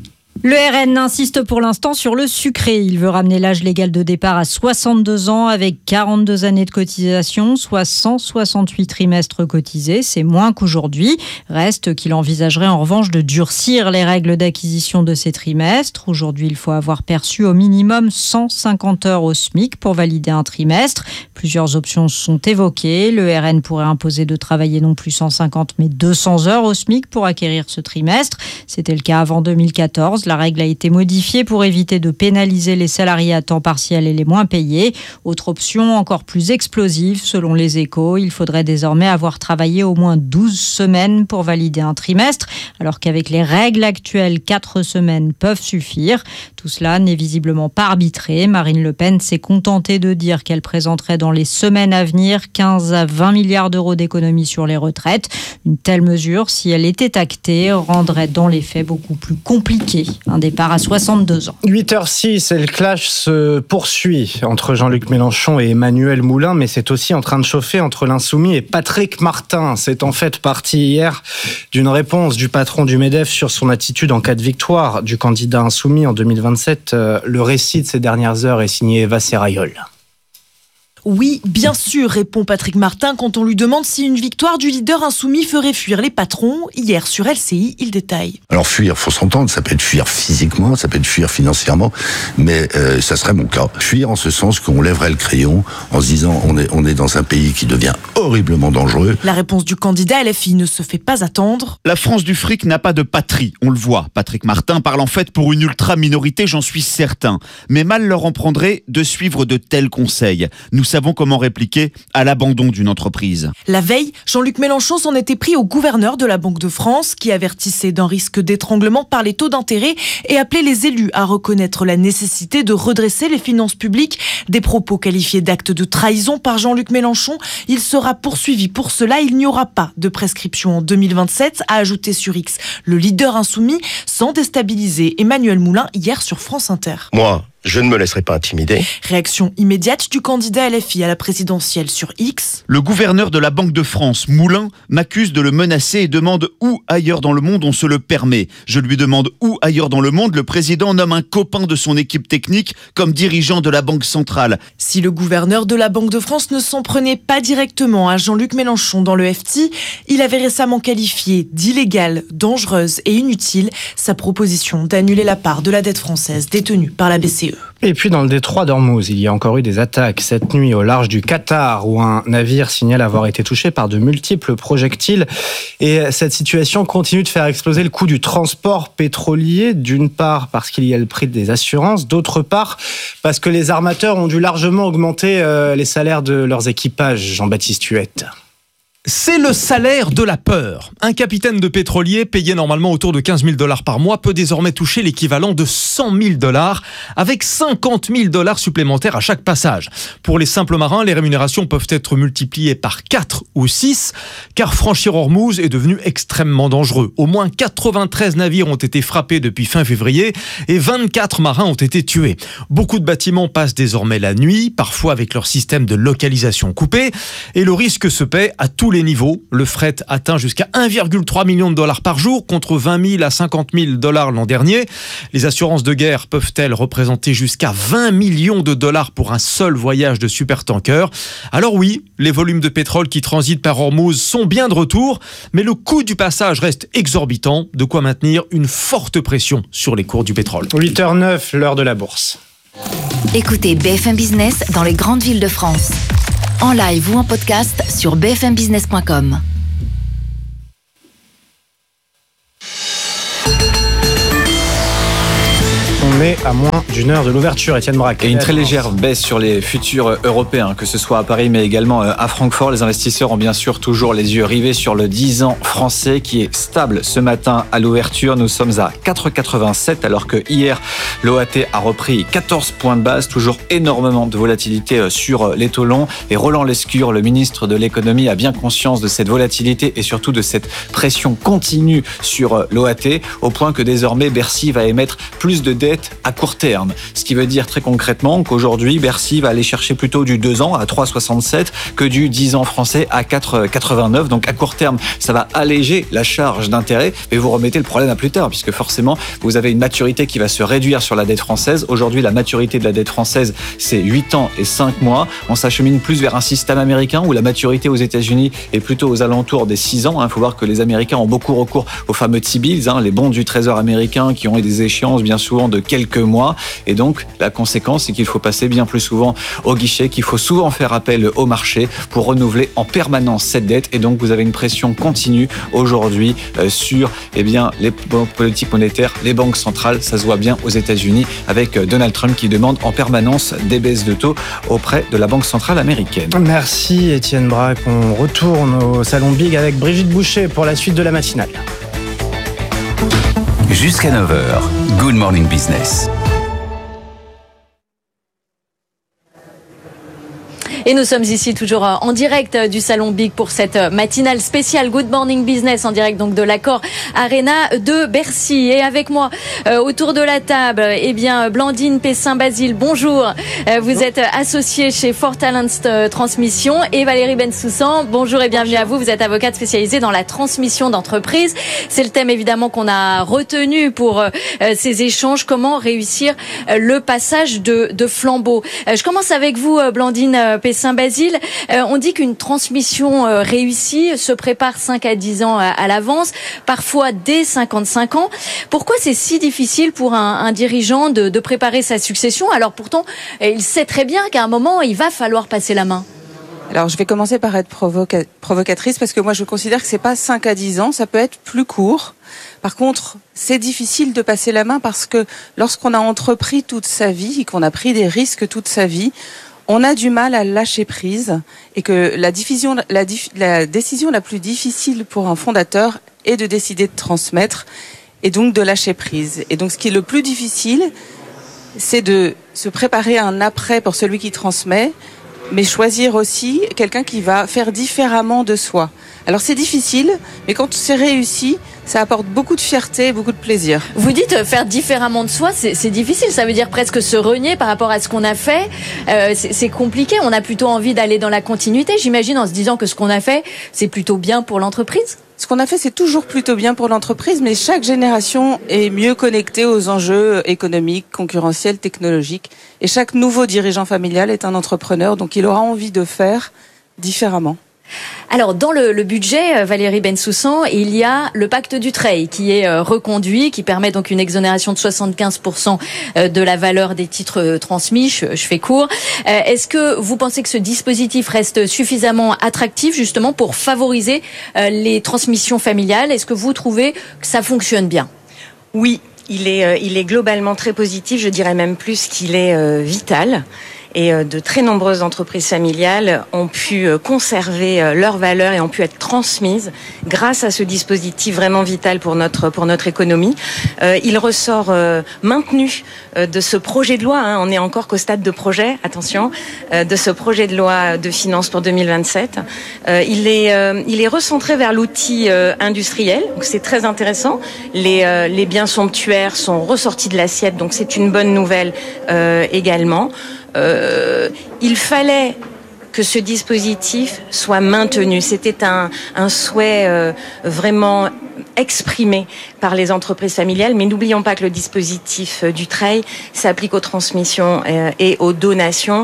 Le RN insiste pour l'instant sur le sucré. Il veut ramener l'âge légal de départ à 62 ans avec 42 années de cotisation, soit 168 trimestres cotisés. C'est moins qu'aujourd'hui. Reste qu'il envisagerait en revanche de durcir les règles d'acquisition de ces trimestres. Aujourd'hui, il faut avoir perçu au minimum 150 heures au SMIC pour valider un trimestre. Plusieurs options sont évoquées. Le RN pourrait imposer de travailler non plus 150 mais 200 heures au SMIC pour acquérir ce trimestre. C'était le cas avant 2014. La règle a été modifiée pour éviter de pénaliser les salariés à temps partiel et les moins payés. Autre option encore plus explosive, selon les Échos, il faudrait désormais avoir travaillé au moins 12 semaines pour valider un trimestre, alors qu'avec les règles actuelles, 4 semaines peuvent suffire. Tout cela n'est visiblement pas arbitré. Marine Le Pen s'est contentée de dire qu'elle présenterait dans les semaines à venir 15 à 20 milliards d'euros d'économies sur les retraites. Une telle mesure, si elle était actée, rendrait dans les faits beaucoup plus compliqué un départ à 62 ans. 8h06 et le clash se poursuit entre Jean-Luc Mélenchon et Emmanuel Moulin, mais c'est aussi en train de chauffer entre l'Insoumis et Patrick Martin. C'est en fait parti hier d'une réponse du patron du MEDEF sur son attitude en cas de victoire du candidat Insoumis en 2027. Le récit de ces dernières heures est signé Eva Serrayol. Oui, bien sûr, répond Patrick Martin quand on lui demande si une victoire du leader insoumis ferait fuir les patrons. Hier, sur LCI, il détaille. Alors fuir, faut s'entendre, ça peut être fuir physiquement, ça peut être fuir financièrement, mais ça serait mon cas. Fuir en ce sens qu'on lèverait le crayon en se disant on est dans un pays qui devient horriblement dangereux. La réponse du candidat LFI ne se fait pas attendre. La France du fric n'a pas de patrie, on le voit. Patrick Martin parle en fait pour une ultra-minorité, j'en suis certain. Mais mal leur en prendrait de suivre de tels conseils. Nous savons comment répliquer à l'abandon d'une entreprise. La veille, Jean-Luc Mélenchon s'en était pris au gouverneur de la Banque de France qui avertissait d'un risque d'étranglement par les taux d'intérêt et appelait les élus à reconnaître la nécessité de redresser les finances publiques. Des propos qualifiés d'actes de trahison par Jean-Luc Mélenchon. Il sera poursuivi pour cela. Il n'y aura pas de prescription en 2027, a ajouté sur X le leader insoumis, sans déstabiliser Emmanuel Moulin hier sur France Inter. Moi, je ne me laisserai pas intimider. Réaction immédiate du candidat LFI à la présidentielle sur X. Le gouverneur de la Banque de France, Moulin, m'accuse de le menacer et demande où ailleurs dans le monde on se le permet. Je lui demande où ailleurs dans le monde le président nomme un copain de son équipe technique comme dirigeant de la Banque centrale. Si le gouverneur de la Banque de France ne s'en prenait pas directement à Jean-Luc Mélenchon dans le FT, il avait récemment qualifié d'illégale, dangereuse et inutile sa proposition d'annuler la part de la dette française détenue par la BCE. mieux. Et puis dans le détroit d'Ormuz, il y a encore eu des attaques cette nuit au large du Qatar où un navire signale avoir été touché par de multiples projectiles. Et cette situation continue de faire exploser le coût du transport pétrolier, d'une part parce qu'il y a le prix des assurances, d'autre part parce que les armateurs ont dû largement augmenter les salaires de leurs équipages. Jean-Baptiste Huette. C'est le salaire de la peur. Un capitaine de pétrolier payé normalement autour de 15 000 $ par mois peut désormais toucher l'équivalent de 100 000 $, avec 50 000 $ supplémentaires à chaque passage. Pour les simples marins, les rémunérations peuvent être multipliées par 4 ou 6, car franchir Ormuz est devenu extrêmement dangereux. Au moins 93 navires ont été frappés depuis fin février et 24 marins ont été tués. Beaucoup de bâtiments passent désormais la nuit, parfois avec leur système de localisation coupé, et le risque se paie à tous les niveaux. Le fret atteint jusqu'à 1,3 million de $ par jour contre 20 000 à 50 000 $ l'an dernier. Les assurances de guerre peuvent-elles représenter jusqu'à 20 millions de $ pour un seul voyage de supertanker? Alors oui, les volumes de pétrole qui transitent par Ormuz sont bien de retour, mais le coût du passage reste exorbitant, de quoi maintenir une forte pression sur les cours du pétrole. 8h09, l'heure de la bourse. Écoutez BFM Business dans les grandes villes de France. En live ou en podcast sur bfmbusiness.com. On est à moins d'une heure de l'ouverture, Étienne Braque. Et une très légère baisse sur les futurs européens, que ce soit à Paris mais également à Francfort. Les investisseurs ont bien sûr toujours les yeux rivés sur le 10 ans français qui est stable ce matin à l'ouverture. Nous sommes à 4,87 alors que hier l'OAT a repris 14 points de base. Toujours énormément de volatilité sur les taux longs. Et Roland Lescure, le ministre de l'économie, a bien conscience de cette volatilité et surtout de cette pression continue sur l'OAT, au point que désormais Bercy va émettre plus de dettes à court terme. Ce qui veut dire très concrètement qu'aujourd'hui, Bercy va aller chercher plutôt du 2 ans à 3,67 que du 10 ans français à 4,89. Donc à court terme, ça va alléger la charge d'intérêt, mais vous remettez le problème à plus tard, puisque forcément, vous avez une maturité qui va se réduire sur la dette française. Aujourd'hui, la maturité de la dette française, c'est 8 ans et 5 mois. On s'achemine plus vers un système américain où la maturité aux États-Unis est plutôt aux alentours des 6 ans. Il faut voir que les Américains ont beaucoup recours aux fameux T-bills, les bons du Trésor américain qui ont eu des échéances bien souvent de quelques mois. Et donc, la conséquence, c'est qu'il faut passer bien plus souvent au guichet, qu'il faut souvent faire appel au marché pour renouveler en permanence cette dette. Et donc, vous avez une pression continue aujourd'hui sur les politiques monétaires, les banques centrales. Ça se voit bien aux États-Unis avec Donald Trump qui demande en permanence des baisses de taux auprès de la Banque centrale américaine. Merci Étienne Braque. On retourne au Salon Big avec Brigitte Boucher pour la suite de la matinale. Jusqu'à 9h, Good Morning Business. Et nous sommes ici toujours en direct du Salon Big pour cette matinale spéciale Good Morning Business en direct donc de l'Accor Arena de Bercy. Et avec moi autour de la table, Blandine Pessin-Basile, bonjour. Vous êtes associée chez Four Talents Transmission, et Valérie Bensoussan, bonjour et bienvenue à vous. Vous êtes avocate spécialisée dans la transmission d'entreprise. C'est le thème évidemment qu'on a retenu pour ces échanges. Comment réussir le passage de flambeau. Je commence avec vous, Blandine Pessin-Basile. On dit qu'une transmission réussie se prépare 5 à 10 ans à l'avance, parfois dès 55 ans. Pourquoi c'est si difficile pour un dirigeant de préparer sa succession? Alors pourtant, il sait très bien qu'à un moment, il va falloir passer la main. Alors, je vais commencer par être provocatrice parce que moi, je considère que c'est pas 5 à 10 ans, ça peut être plus court. Par contre, c'est difficile de passer la main parce que lorsqu'on a entrepris toute sa vie et qu'on a pris des risques toute sa vie, on a du mal à lâcher prise et que la décision la plus difficile pour un fondateur est de décider de transmettre et donc de lâcher prise. Et donc, ce qui est le plus difficile, c'est de se préparer à un après pour celui qui transmet, mais choisir aussi quelqu'un qui va faire différemment de soi. Alors c'est difficile, mais quand c'est réussi, ça apporte beaucoup de fierté et beaucoup de plaisir. Vous dites faire différemment de soi, c'est difficile, ça veut dire presque se renier par rapport à ce qu'on a fait. C'est compliqué, on a plutôt envie d'aller dans la continuité, j'imagine, en se disant que ce qu'on a fait, c'est plutôt bien pour l'entreprise. Ce qu'on a fait, c'est toujours plutôt bien pour l'entreprise, mais chaque génération est mieux connectée aux enjeux économiques, concurrentiels, technologiques. Et chaque nouveau dirigeant familial est un entrepreneur, donc il aura envie de faire différemment. Alors, dans le budget, Valérie Bensoussan, il y a le pacte Dutreil qui est reconduit, qui permet donc une exonération de 75% de la valeur des titres transmis. Je fais court. Est-ce que vous pensez que ce dispositif reste suffisamment attractif justement pour favoriser les transmissions familiales? Est-ce que vous trouvez que ça fonctionne bien? Oui, il est globalement très positif. Je dirais même plus qu'il est vital. Et de très nombreuses entreprises familiales ont pu conserver leurs valeurs et ont pu être transmises grâce à ce dispositif vraiment vital pour notre économie. Il ressort maintenu de ce projet de loi, on est encore qu'au stade de projet, attention, de ce projet de loi de finances pour 2027. Il est recentré vers l'outil industriel, donc c'est très intéressant. Les biens somptuaires sont ressortis de l'assiette, donc c'est une bonne nouvelle également. Il fallait que ce dispositif soit maintenu. C'était un souhait vraiment exprimé par les entreprises familiales, mais n'oublions pas que le dispositif Dutreil s'applique aux transmissions et aux donations,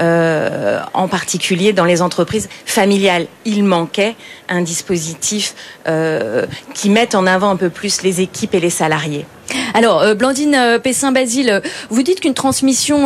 en particulier dans les entreprises familiales. Il manquait un dispositif qui mette en avant un peu plus les équipes et les salariés. Alors, Blandine Pessin-Basile, vous dites qu'une transmission,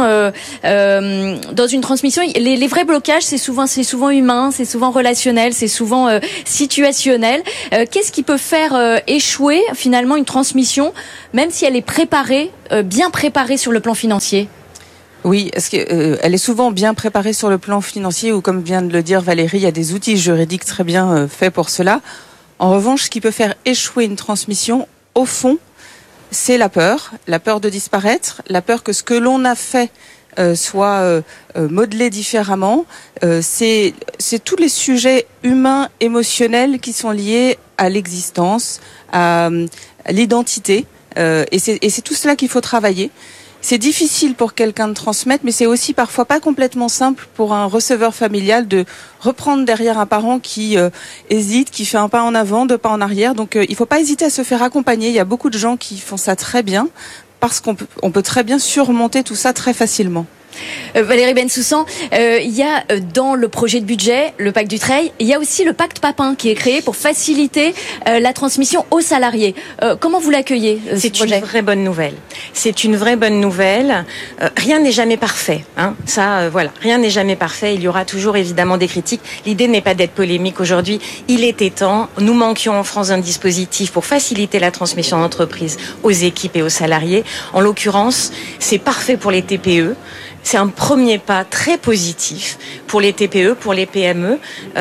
dans une transmission, les vrais blocages, c'est souvent humain, c'est souvent relationnel, c'est souvent situationnel. Qu'est-ce qui peut faire échouer finalement une transmission, même si elle est préparée, bien préparée sur le plan financier? Oui, est-ce que elle est souvent bien préparée sur le plan financier, ou comme vient de le dire Valérie, il y a des outils juridiques très bien faits pour cela. En revanche, ce qui peut faire échouer une transmission, au fond, c'est la peur de disparaître, la peur que ce que l'on a fait soit modelé différemment. C'est tous les sujets humains, émotionnels qui sont liés à l'existence, à l'identité, et c'est tout cela qu'il faut travailler. C'est difficile pour quelqu'un de transmettre, mais c'est aussi parfois pas complètement simple pour un receveur familial de reprendre derrière un parent qui hésite, qui fait un pas en avant, deux pas en arrière. Donc il faut pas hésiter à se faire accompagner. Il y a beaucoup de gens qui font ça très bien, parce qu'on peut très bien surmonter tout ça très facilement. Valérie Bensoussan, il y a dans le projet de budget, le pacte Dutreil, il y a aussi le pacte Papin qui est créé pour faciliter la transmission aux salariés. Comment vous l'accueillez, ce projet ? C'est une vraie bonne nouvelle. C'est une vraie bonne nouvelle. Rien n'est jamais parfait. Voilà, rien n'est jamais parfait. Il y aura toujours évidemment des critiques. L'idée n'est pas d'être polémique aujourd'hui. Il était temps. Nous manquions en France d'un dispositif pour faciliter la transmission d'entreprise aux équipes et aux salariés. En l'occurrence, c'est parfait pour les TPE. C'est un premier pas très positif pour les TPE, pour les PME,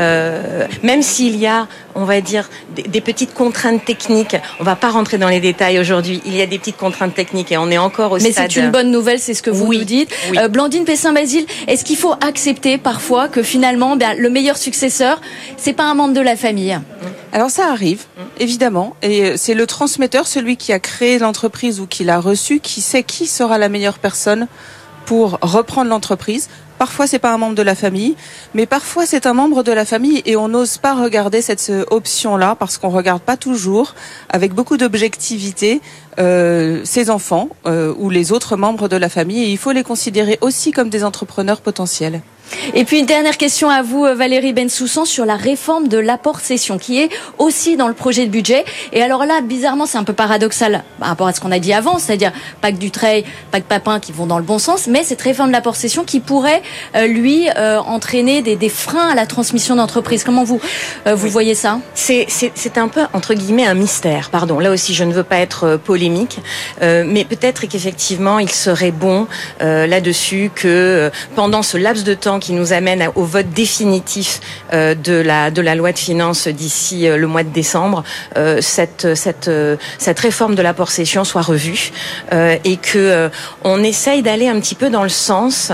même s'il y a, on va dire, des petites contraintes techniques. On va pas rentrer dans les détails aujourd'hui. Il y a des petites contraintes techniques et on est encore au stade. Mais c'est une bonne nouvelle, c'est ce que vous nous dites. Oui. Blandine Pessin-Basile, est-ce qu'il faut accepter parfois que finalement, le meilleur successeur, c'est pas un membre de la famille ? Alors ça arrive, évidemment, et c'est le transmetteur, celui qui a créé l'entreprise ou qui l'a reçue, qui sait qui sera la meilleure personne pour reprendre l'entreprise. Parfois, c'est pas un membre de la famille, mais parfois, c'est un membre de la famille et on n'ose pas regarder cette option-là parce qu'on regarde pas toujours avec beaucoup d'objectivité ses enfants ou les autres membres de la famille, et il faut les considérer aussi comme des entrepreneurs potentiels. Et puis une dernière question à vous, Valérie Bensoussan, sur la réforme de l'apport-cession qui est aussi dans le projet de budget. Et alors là, bizarrement, c'est un peu paradoxal par rapport à ce qu'on a dit avant, c'est-à-dire pacte Dutreil, pacte Papin qui vont dans le bon sens, mais cette réforme de l'apport-cession qui pourrait, entraîner des freins à la transmission d'entreprise. Comment vous voyez ça ? C'est un peu, entre guillemets, un mystère. Pardon, là aussi, je ne veux pas être polémique, mais peut-être qu'effectivement, il serait bon là-dessus que pendant ce laps de temps qui nous amène au vote définitif de la loi de finances d'ici le mois de décembre, cette réforme de l'apport-cession soit revue et que on essaye d'aller un petit peu dans le sens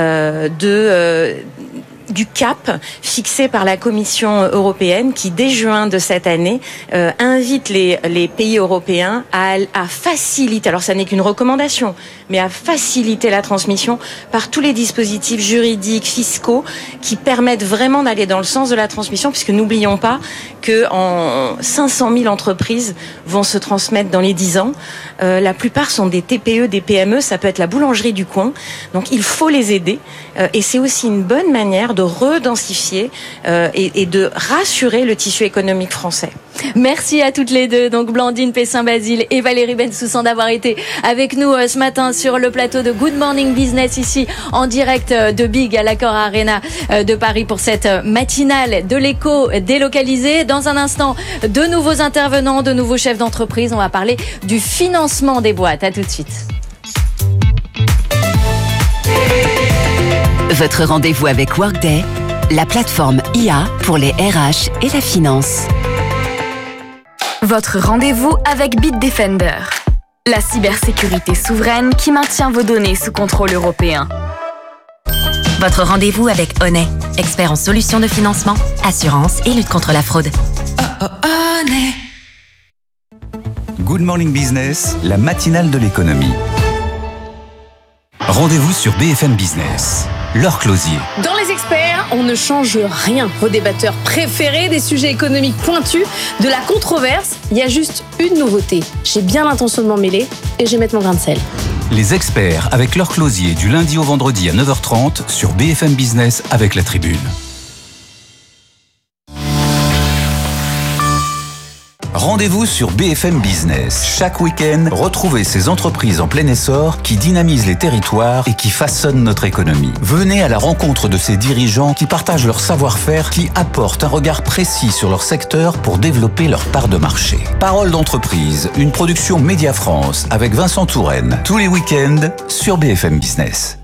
du cap fixé par la Commission européenne qui, dès juin de cette année, invite les pays européens à faciliter, alors ça n'est qu'une recommandation, mais à faciliter la transmission par tous les dispositifs juridiques, fiscaux, qui permettent vraiment d'aller dans le sens de la transmission, puisque n'oublions pas que 500 000 entreprises vont se transmettre dans les 10 ans. La plupart sont des TPE, des PME, ça peut être la boulangerie du coin. Donc il faut les aider. Et c'est aussi une bonne manière de redensifier et de rassurer le tissu économique français. Merci à toutes les deux, donc Blandine Pessin-Basile et Valérie Bensoussan, d'avoir été avec nous ce matin sur le plateau de Good Morning Business, ici en direct de Big à l'Accor Arena de Paris pour cette matinale de l'éco délocalisé. Dans un instant, de nouveaux intervenants, de nouveaux chefs d'entreprise. On va parler du financement des boîtes. À tout de suite. Votre rendez-vous avec Workday, la plateforme IA pour les RH et la finance. Votre rendez-vous avec Bitdefender, la cybersécurité souveraine qui maintient vos données sous contrôle européen. Votre rendez-vous avec Honey, expert en solutions de financement, assurance et lutte contre la fraude. Good Morning Business, la matinale de l'économie. Rendez-vous sur BFM Business. Laure Closier. Dans Les Experts, on ne change rien. Vos débatteurs préférés, des sujets économiques pointus, de la controverse. Il y a juste une nouveauté. J'ai bien l'intention de m'en mêler et je vais mettre mon grain de sel. Les Experts avec Laure Closier du lundi au vendredi à 9h30 sur BFM Business avec La Tribune. Rendez-vous sur BFM Business. Chaque week-end, retrouvez ces entreprises en plein essor qui dynamisent les territoires et qui façonnent notre économie. Venez à la rencontre de ces dirigeants qui partagent leur savoir-faire, qui apportent un regard précis sur leur secteur pour développer leur part de marché. Parole d'entreprise, une production Média France avec Vincent Touraine. Tous les week-ends sur BFM Business.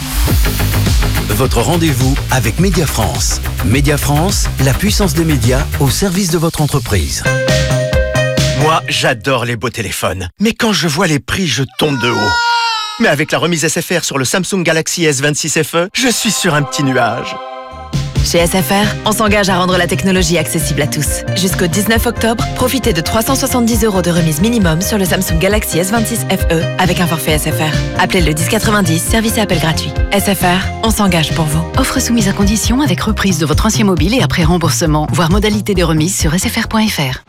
Votre rendez-vous avec Média France. Média France, la puissance des médias au service de votre entreprise. Moi, j'adore les beaux téléphones. Mais quand je vois les prix, je tombe de haut. Mais avec la remise SFR sur le Samsung Galaxy S26 FE, je suis sur un petit nuage. Chez SFR, on s'engage à rendre la technologie accessible à tous. Jusqu'au 19 octobre, profitez de 370 € de remise minimum sur le Samsung Galaxy S26 FE avec un forfait SFR. Appelez le 1090, service et appel gratuit. SFR, on s'engage pour vous. Offre soumise à condition avec reprise de votre ancien mobile et après remboursement. Voir modalité de remise sur sfr.fr.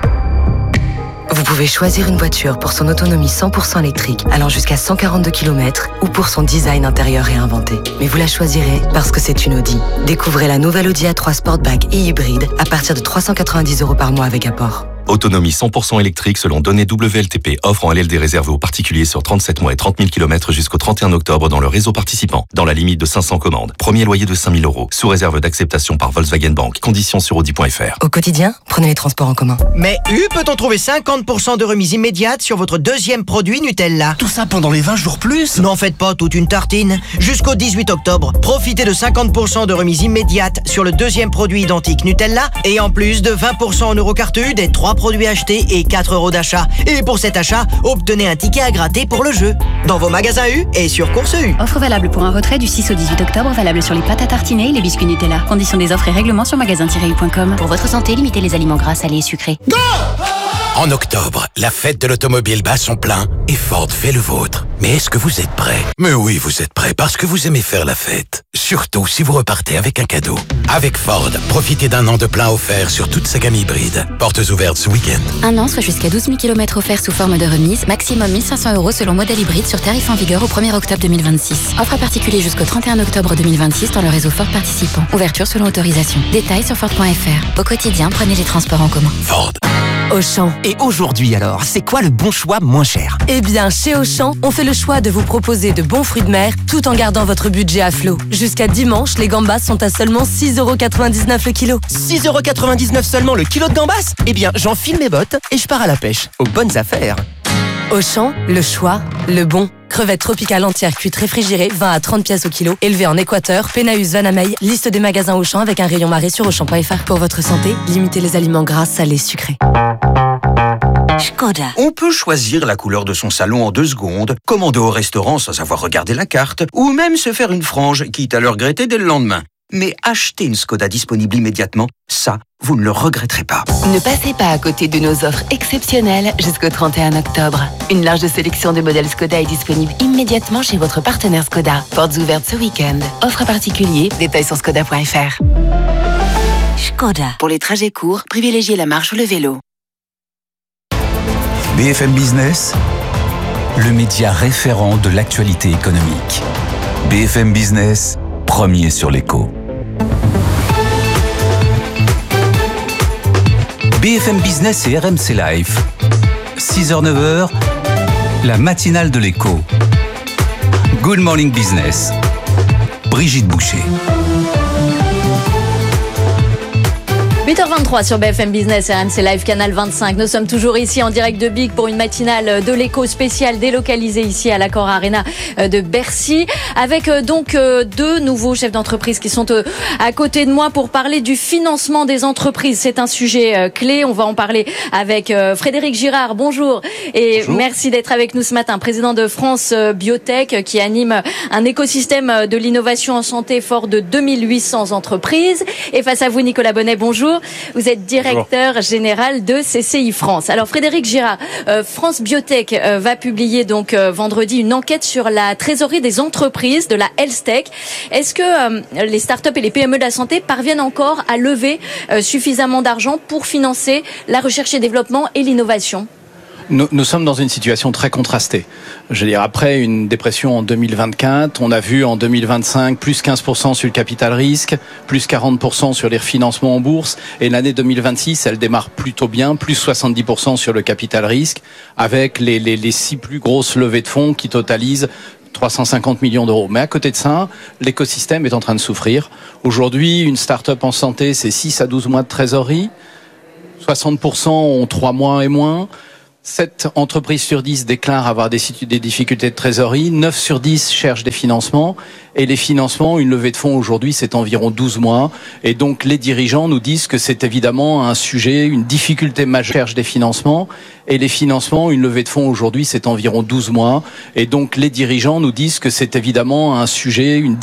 Vous pouvez choisir une voiture pour son autonomie 100% électrique allant jusqu'à 142 km ou pour son design intérieur réinventé. Mais vous la choisirez parce que c'est une Audi. Découvrez la nouvelle Audi A3 Sportback et hybride à partir de 390 € par mois avec apport. Autonomie 100% électrique selon données WLTP. Offre en LLD réservée aux particuliers sur 37 mois et 30 000 km jusqu'au 31 octobre dans le réseau participant. Dans la limite de 500 commandes. Premier loyer de 5 000 €. Sous réserve d'acceptation par Volkswagen Bank. Conditions sur Audi.fr. Au quotidien, prenez les transports en commun. Mais peut-on trouver 50% de remise immédiate sur votre deuxième produit Nutella? Tout ça pendant les 20 jours plus? N'en faites pas toute une tartine. Jusqu'au 18 octobre, profitez de 50% de remise immédiate sur le deuxième produit identique Nutella et en plus de 20% en Eurocartu des 3 produits achetés et 4 € d'achat. Et pour cet achat, obtenez un ticket à gratter pour le jeu. Dans vos magasins U et sur Course U. Offre valable pour un retrait du 6 au 18 octobre, valable sur les pâtes à tartiner et les biscuits Nutella. Conditions des offres et règlements sur magasin-u.com. Pour votre santé, limitez les aliments gras, salés et sucrés. Go! En octobre, la fête de l'automobile bat son plein et Ford fait le vôtre. Mais est-ce que vous êtes prêts? Mais oui, vous êtes prêts parce que vous aimez faire la fête. Surtout si vous repartez avec un cadeau. Avec Ford, profitez d'un an de plein offert sur toute sa gamme hybride. Portes ouvertes ce week-end. Un an, soit jusqu'à 12 000 km offerts sous forme de remise, maximum 1 500 € selon modèle hybride sur tarif en vigueur au 1er octobre 2026. Offre à particulier jusqu'au 31 octobre 2026 dans le réseau Ford participant. Ouverture selon autorisation. Détails sur Ford.fr. Au quotidien, prenez les transports en commun. Ford. Auchan. Et aujourd'hui alors, c'est quoi le bon choix moins cher? Eh bien, chez Auchan, on fait le choix de vous proposer de bons fruits de mer tout en gardant votre budget à flot. Jusqu'à dimanche, les gambas sont à seulement 6,99 € le kilo. 6,99 € seulement le kilo de gambas? Eh bien, j'enfile mes bottes et je pars à la pêche. Aux bonnes affaires. Auchan, le choix, le bon. Crevettes tropicales entières cuites réfrigérées, 20 à 30 pièces au kilo. Élevées en Équateur, Pénaus, Vanamey. Liste des magasins Auchan avec un rayon marée sur Auchan.fr. Pour votre santé, limitez les aliments gras, salés, sucrés. Škoda. On peut choisir la couleur de son salon en 2 secondes, commander au restaurant sans avoir regardé la carte, ou même se faire une frange, quitte à le regretter dès le lendemain. Mais acheter une Skoda disponible immédiatement, ça, vous ne le regretterez pas. Ne passez pas à côté de nos offres exceptionnelles jusqu'au 31 octobre. Une large sélection de modèles Skoda est disponible immédiatement chez votre partenaire Skoda. Portes ouvertes ce week-end. Offre particulier, détails sur skoda.fr. Skoda. Pour les trajets courts, privilégiez la marche ou le vélo. BFM Business, le média référent de l'actualité économique. BFM Business, premier sur l'écho. BFM Business et RMC Live. 6h-9h, la matinale de l'écho. Good Morning Business. Brigitte Boucher. 8h23 sur BFM Business et RMC Live Canal 25. Nous sommes toujours ici en direct de BIC pour une matinale de l'écho spéciale délocalisée ici à l'Accor Arena de Bercy, avec donc deux nouveaux chefs d'entreprise qui sont à côté de moi pour parler du financement des entreprises. C'est un sujet clé. On va en parler avec Frédéric Girard. Bonjour et bonjour. Merci d'être avec nous ce matin. Président de France Biotech qui anime un écosystème de l'innovation en santé fort de 2800 entreprises. Et face à vous, Nicolas Bonnet, bonjour. Vous êtes directeur général de CCI France. Alors Frédéric Girard, France Biotech va publier donc vendredi une enquête sur la trésorerie des entreprises de la Health Tech. Est-ce que les startups et les PME de la santé parviennent encore à lever suffisamment d'argent pour financer la recherche et développement et l'innovation ? Nous sommes dans une situation très contrastée. Je veux dire, après une dépression en 2024, on a vu en 2025 plus 15% sur le capital risque, plus 40% sur les refinancements en bourse, et l'année 2026, elle démarre plutôt bien, plus 70% sur le capital risque, avec les 6 plus grosses levées de fonds qui totalisent 350 millions d'euros. Mais à côté de ça, l'écosystème est en train de souffrir. Aujourd'hui, une start-up en santé, c'est 6 à 12 mois de trésorerie, 60% ont 3 mois et moins. 7 entreprises sur 10 déclarent avoir des difficultés de trésorerie, 9 sur 10 cherchent des financements, et les financements, une levée de fonds aujourd'hui, c'est environ 12 mois, et donc les dirigeants nous disent que c'est évidemment un sujet, une difficulté majeure des financements, et les financements, une levée de fonds aujourd'hui, c'est environ 12 mois, et donc les dirigeants nous disent que c'est évidemment un sujet, une